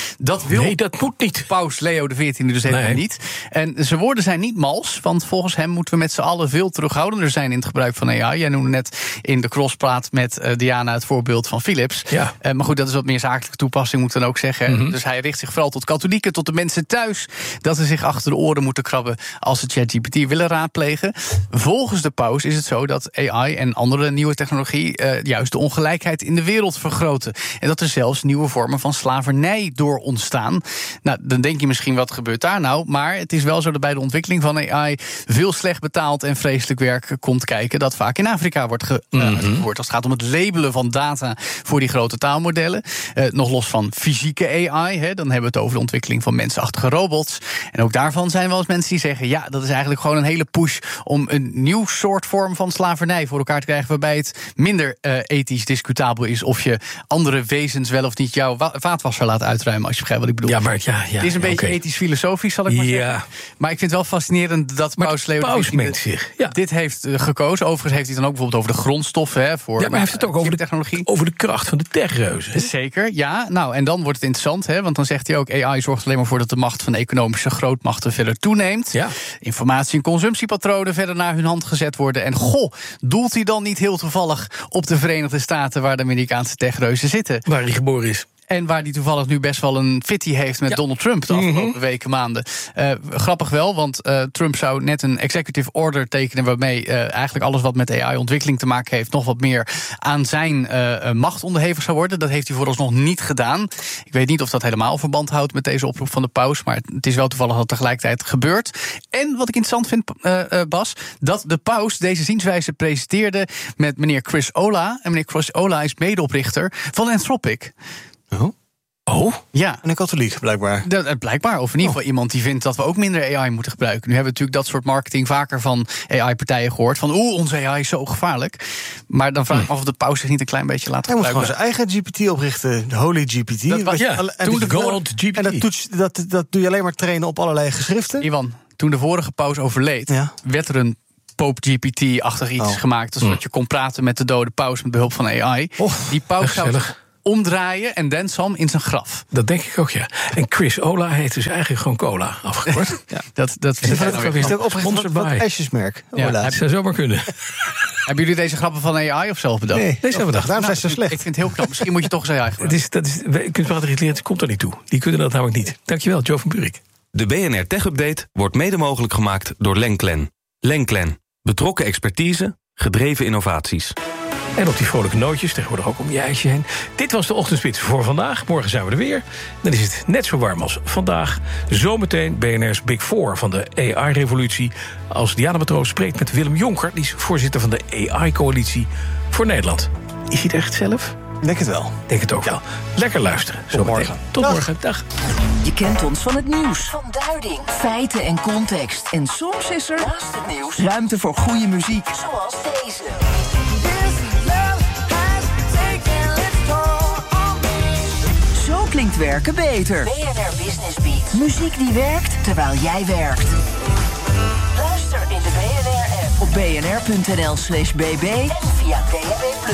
Dat moet niet. Paus Leo XIV dus helemaal niet. En zijn woorden zijn niet mals, want volgens hem moeten we met z'n allen veel terughoudender zijn in het gebruik van AI. Jij noemde net in de crosspraat met Diana het voorbeeld van Philips. Ja. Maar goed, dat is wat meer zakelijke toepassing, moet ik dan ook zeggen. Dus hij richt zich vooral tot katholieken, tot de mensen thuis, dat ze zich achter de oren moeten krabben als ze ChatGPT willen raadplegen. Volgens de paus is het zo dat AI en andere nieuwe technologie juist de ongelijkheid in de wereld vergroten. En dat er zelfs nieuwe vormen van slavernij door ontstaan. Nou, dan denk je misschien, wat gebeurt daar nou? Maar het is wel zo dat bij de de ontwikkeling van AI veel slecht betaald en vreselijk werk komt kijken, dat vaak in Afrika wordt uitgevoerd. Als het gaat om het labelen van data voor die grote taalmodellen. Nog los van fysieke AI, dan hebben we het over de ontwikkeling van mensachtige robots. En ook daarvan zijn wel eens mensen die zeggen, ja, dat is eigenlijk gewoon een hele push om een nieuw soort vorm van slavernij voor elkaar te krijgen, waarbij het minder ethisch discutabel is of je andere wezens wel of niet jouw vaatwasser laat uitruimen, als je begrijpt wat ik bedoel. Ja, maar het is een beetje ethisch-filosofisch, zal ik maar zeggen. Maar ik vind het wel fascinerend dat Paus Leo dit heeft gekozen. Overigens heeft hij dan ook bijvoorbeeld over de grondstoffen. Voor, maar hij heeft het ook over technologie. Over de kracht van de techreuzen. Zeker, ja. Nou, en dan wordt het interessant, want dan zegt hij ook, AI zorgt alleen maar voor dat de macht van economische grootmachten verder toeneemt. Ja. Informatie- en consumptiepatronen verder naar hun hand gezet worden. En doelt hij dan niet heel toevallig op de Verenigde Staten, waar de Amerikaanse techreuzen zitten? Waar hij geboren is. En waar die toevallig nu best wel een fitty heeft met Donald Trump de afgelopen weken, maanden. Grappig wel, want Trump zou net een executive order tekenen, waarmee eigenlijk alles wat met AI-ontwikkeling te maken heeft nog wat meer aan zijn macht onderhevig zou worden. Dat heeft hij vooralsnog niet gedaan. Ik weet niet of dat helemaal verband houdt met deze oproep van de paus, maar het is wel toevallig dat tegelijkertijd gebeurt. En wat ik interessant vind, Bas, dat de paus deze zienswijze presenteerde met meneer Chris Olah. En meneer Chris Olah is medeoprichter van Anthropic. Oh? Ja. En een katholiek, blijkbaar. Blijkbaar, of in ieder geval iemand die vindt dat we ook minder AI moeten gebruiken. Nu hebben we natuurlijk dat soort marketing vaker van AI-partijen gehoord. Van, onze AI is zo gevaarlijk. Maar dan vraag ik me af of de paus zich niet een klein beetje laat gebruiken. Hij moet gewoon zijn eigen GPT oprichten, de Holy GPT. Dat was, toen de Gold GPT. En dat doe je alleen maar trainen op allerlei geschriften. Ivan, toen de vorige paus overleed, werd er een Pope GPT-achtig iets gemaakt, zodat je kon praten met de dode paus met behulp van AI. Die paus zou omdraaien en dan Sam in zijn graf. Dat denk ik ook, ja. En Chris Olah heet dus eigenlijk gewoon cola, afgekort. Dat is ook opgericht wat ijsjesmerk. Het zou zomaar kunnen. Hebben jullie deze grappen van AI of zelf bedacht? Nee, deze hebben we bedacht. Daarom zijn ze zo slecht. Ik vind het heel knap. Misschien moet je toch eens AI gebruiken. Kunstmatige intelligentie komt er niet toe. Die kunnen dat namelijk niet. Dankjewel, Joe van Buurik. De BNR Tech Update wordt mede mogelijk gemaakt door Lenklen. Lenklen. Betrokken expertise, gedreven innovaties. En op die vrolijke nootjes, tegenwoordig ook om je ijsje heen. Dit was de ochtendspits voor vandaag. Morgen zijn we er weer. Dan is het net zo warm als vandaag. Zometeen BNR's Big Four van de AI-revolutie. Als Diana Matroos spreekt met Willem Jonker. Die is voorzitter van de AI-coalitie voor Nederland. Is hij er echt zelf? Denk het wel. Denk het ook wel. Lekker luisteren. Tot morgen. Tot morgen. Dag. Je kent ons van het nieuws. Van duiding, feiten en context. En soms is er, naast het nieuws, ruimte voor goede muziek. Zoals deze. Zo klinkt werken beter. BNR Business Beat. Muziek die werkt terwijl jij werkt. Luister in de BNR-app op bnr.nl/bb en via DAB+.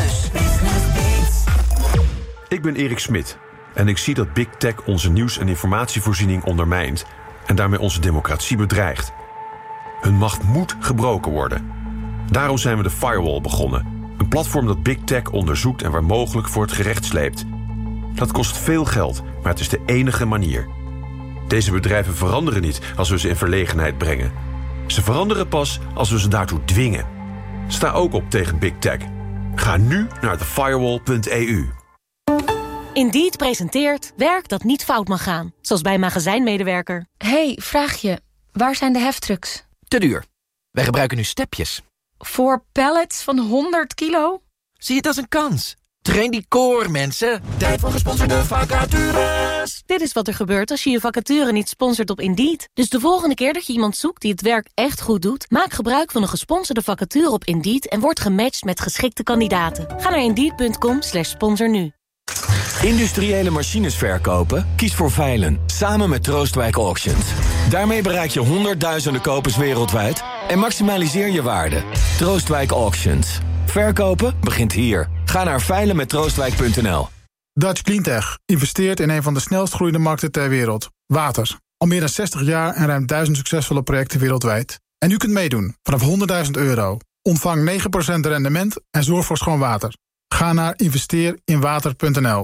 Ik ben Erik Smit en ik zie dat Big Tech onze nieuws- en informatievoorziening ondermijnt en daarmee onze democratie bedreigt. Hun macht moet gebroken worden. Daarom zijn we de Firewall begonnen. Een platform dat Big Tech onderzoekt en waar mogelijk voor het gerecht sleept. Dat kost veel geld, maar het is de enige manier. Deze bedrijven veranderen niet als we ze in verlegenheid brengen. Ze veranderen pas als we ze daartoe dwingen. Sta ook op tegen Big Tech. Ga nu naar thefirewall.eu. Indeed presenteert werk dat niet fout mag gaan. Zoals bij een magazijnmedewerker. Hey, vraagje. Waar zijn de heftrucks? Te duur. Wij gebruiken nu stepjes. Voor pallets van 100 kilo? Zie het als een kans. Train die core, mensen. Tijd voor gesponsorde vacatures. Dit is wat er gebeurt als je je vacature niet sponsort op Indeed. Dus de volgende keer dat je iemand zoekt die het werk echt goed doet, maak gebruik van een gesponsorde vacature op Indeed en word gematcht met geschikte kandidaten. Ga naar Indeed.com/sponsor nu. Industriële machines verkopen? Kies voor Veilen, samen met Troostwijk Auctions. Daarmee bereik je honderdduizenden kopers wereldwijd en maximaliseer je waarde. Troostwijk Auctions. Verkopen begint hier. Ga naar veilenmettroostwijk.nl. Dutch Cleantech investeert in een van de snelst groeiende markten ter wereld. Water. Al meer dan 60 jaar en ruim 1000 succesvolle projecten wereldwijd. En u kunt meedoen vanaf €100.000. Ontvang 9% rendement en zorg voor schoon water. Ga naar investeerinwater.nl.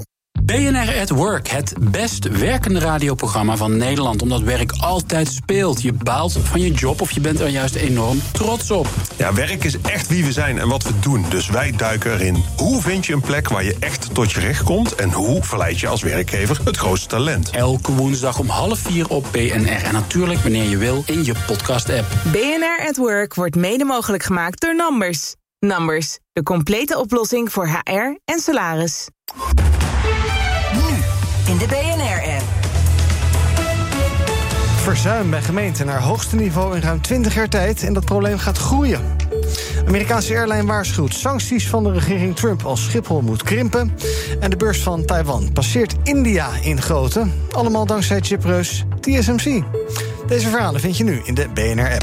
BNR at Work, het best werkende radioprogramma van Nederland. Omdat werk altijd speelt. Je baalt van je job of je bent er juist enorm trots op. Ja, werk is echt wie we zijn en wat we doen. Dus wij duiken erin. Hoe vind je een plek waar je echt tot je recht komt? En hoe verleid je als werkgever het grootste talent? Elke woensdag om 3:30 op BNR. En natuurlijk wanneer je wil in je podcast-app. BNR at Work wordt mede mogelijk gemaakt door Numbers. Numbers, de complete oplossing voor HR en salaris. Nu in de BNR-app. Verzuim bij gemeenten naar hoogste niveau in ruim 20 jaar tijd. En dat probleem gaat groeien. Amerikaanse airline waarschuwt sancties van de regering Trump als Schiphol moet krimpen. En de beurs van Taiwan passeert India in grootte. Allemaal dankzij chipreus TSMC. Deze verhalen vind je nu in de BNR-app.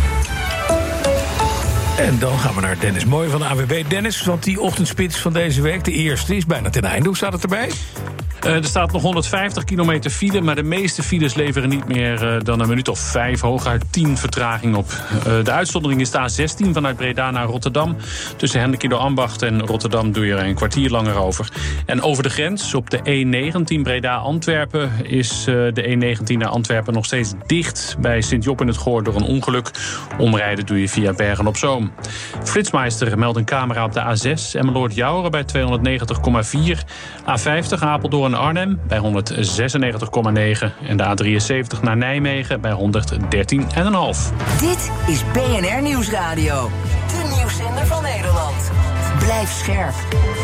En dan gaan we naar Dennis Mooij van de AWB. Dennis, want die ochtendspits van deze week, de eerste, is bijna ten einde. Hoe staat het erbij? Er staat nog 150 kilometer file, maar de meeste files leveren niet meer dan een minuut of 5, hooguit 10 vertraging op. De uitzondering is de A16 vanuit Breda naar Rotterdam. Tussen Hendekido-Ambacht en Rotterdam doe je er een kwartier langer over. En over de grens, op de E19 Breda-Antwerpen, is de E19 naar Antwerpen nog steeds dicht bij Sint-Job in het Goor door een ongeluk. Omrijden doe je via Bergen-op-Zoom. Flitsmeister meldt een camera op de A6 Emmeloord-Jouren bij 290,4. A50 Apeldoorn Arnhem bij 196,9 en de A73 naar Nijmegen bij 113,5. Dit is BNR Nieuwsradio, de nieuwszender van Nederland. Blijf scherp.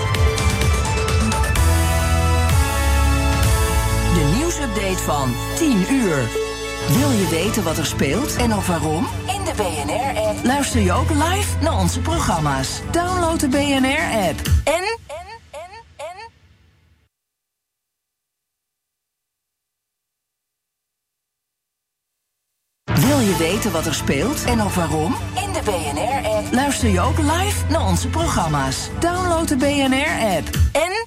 De nieuwsupdate van 10 uur. Wil je weten wat er speelt en of waarom? In de BNR-app luister je ook live naar onze programma's. Download de BNR-app en wil je weten wat er speelt en of waarom? In de BNR-app luister je ook live naar onze programma's. Download de BNR-app en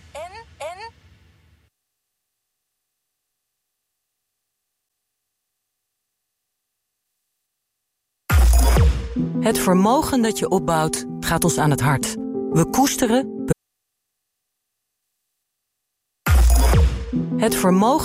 Het vermogen dat je opbouwt gaat ons aan het hart. We koesteren. Het vermogen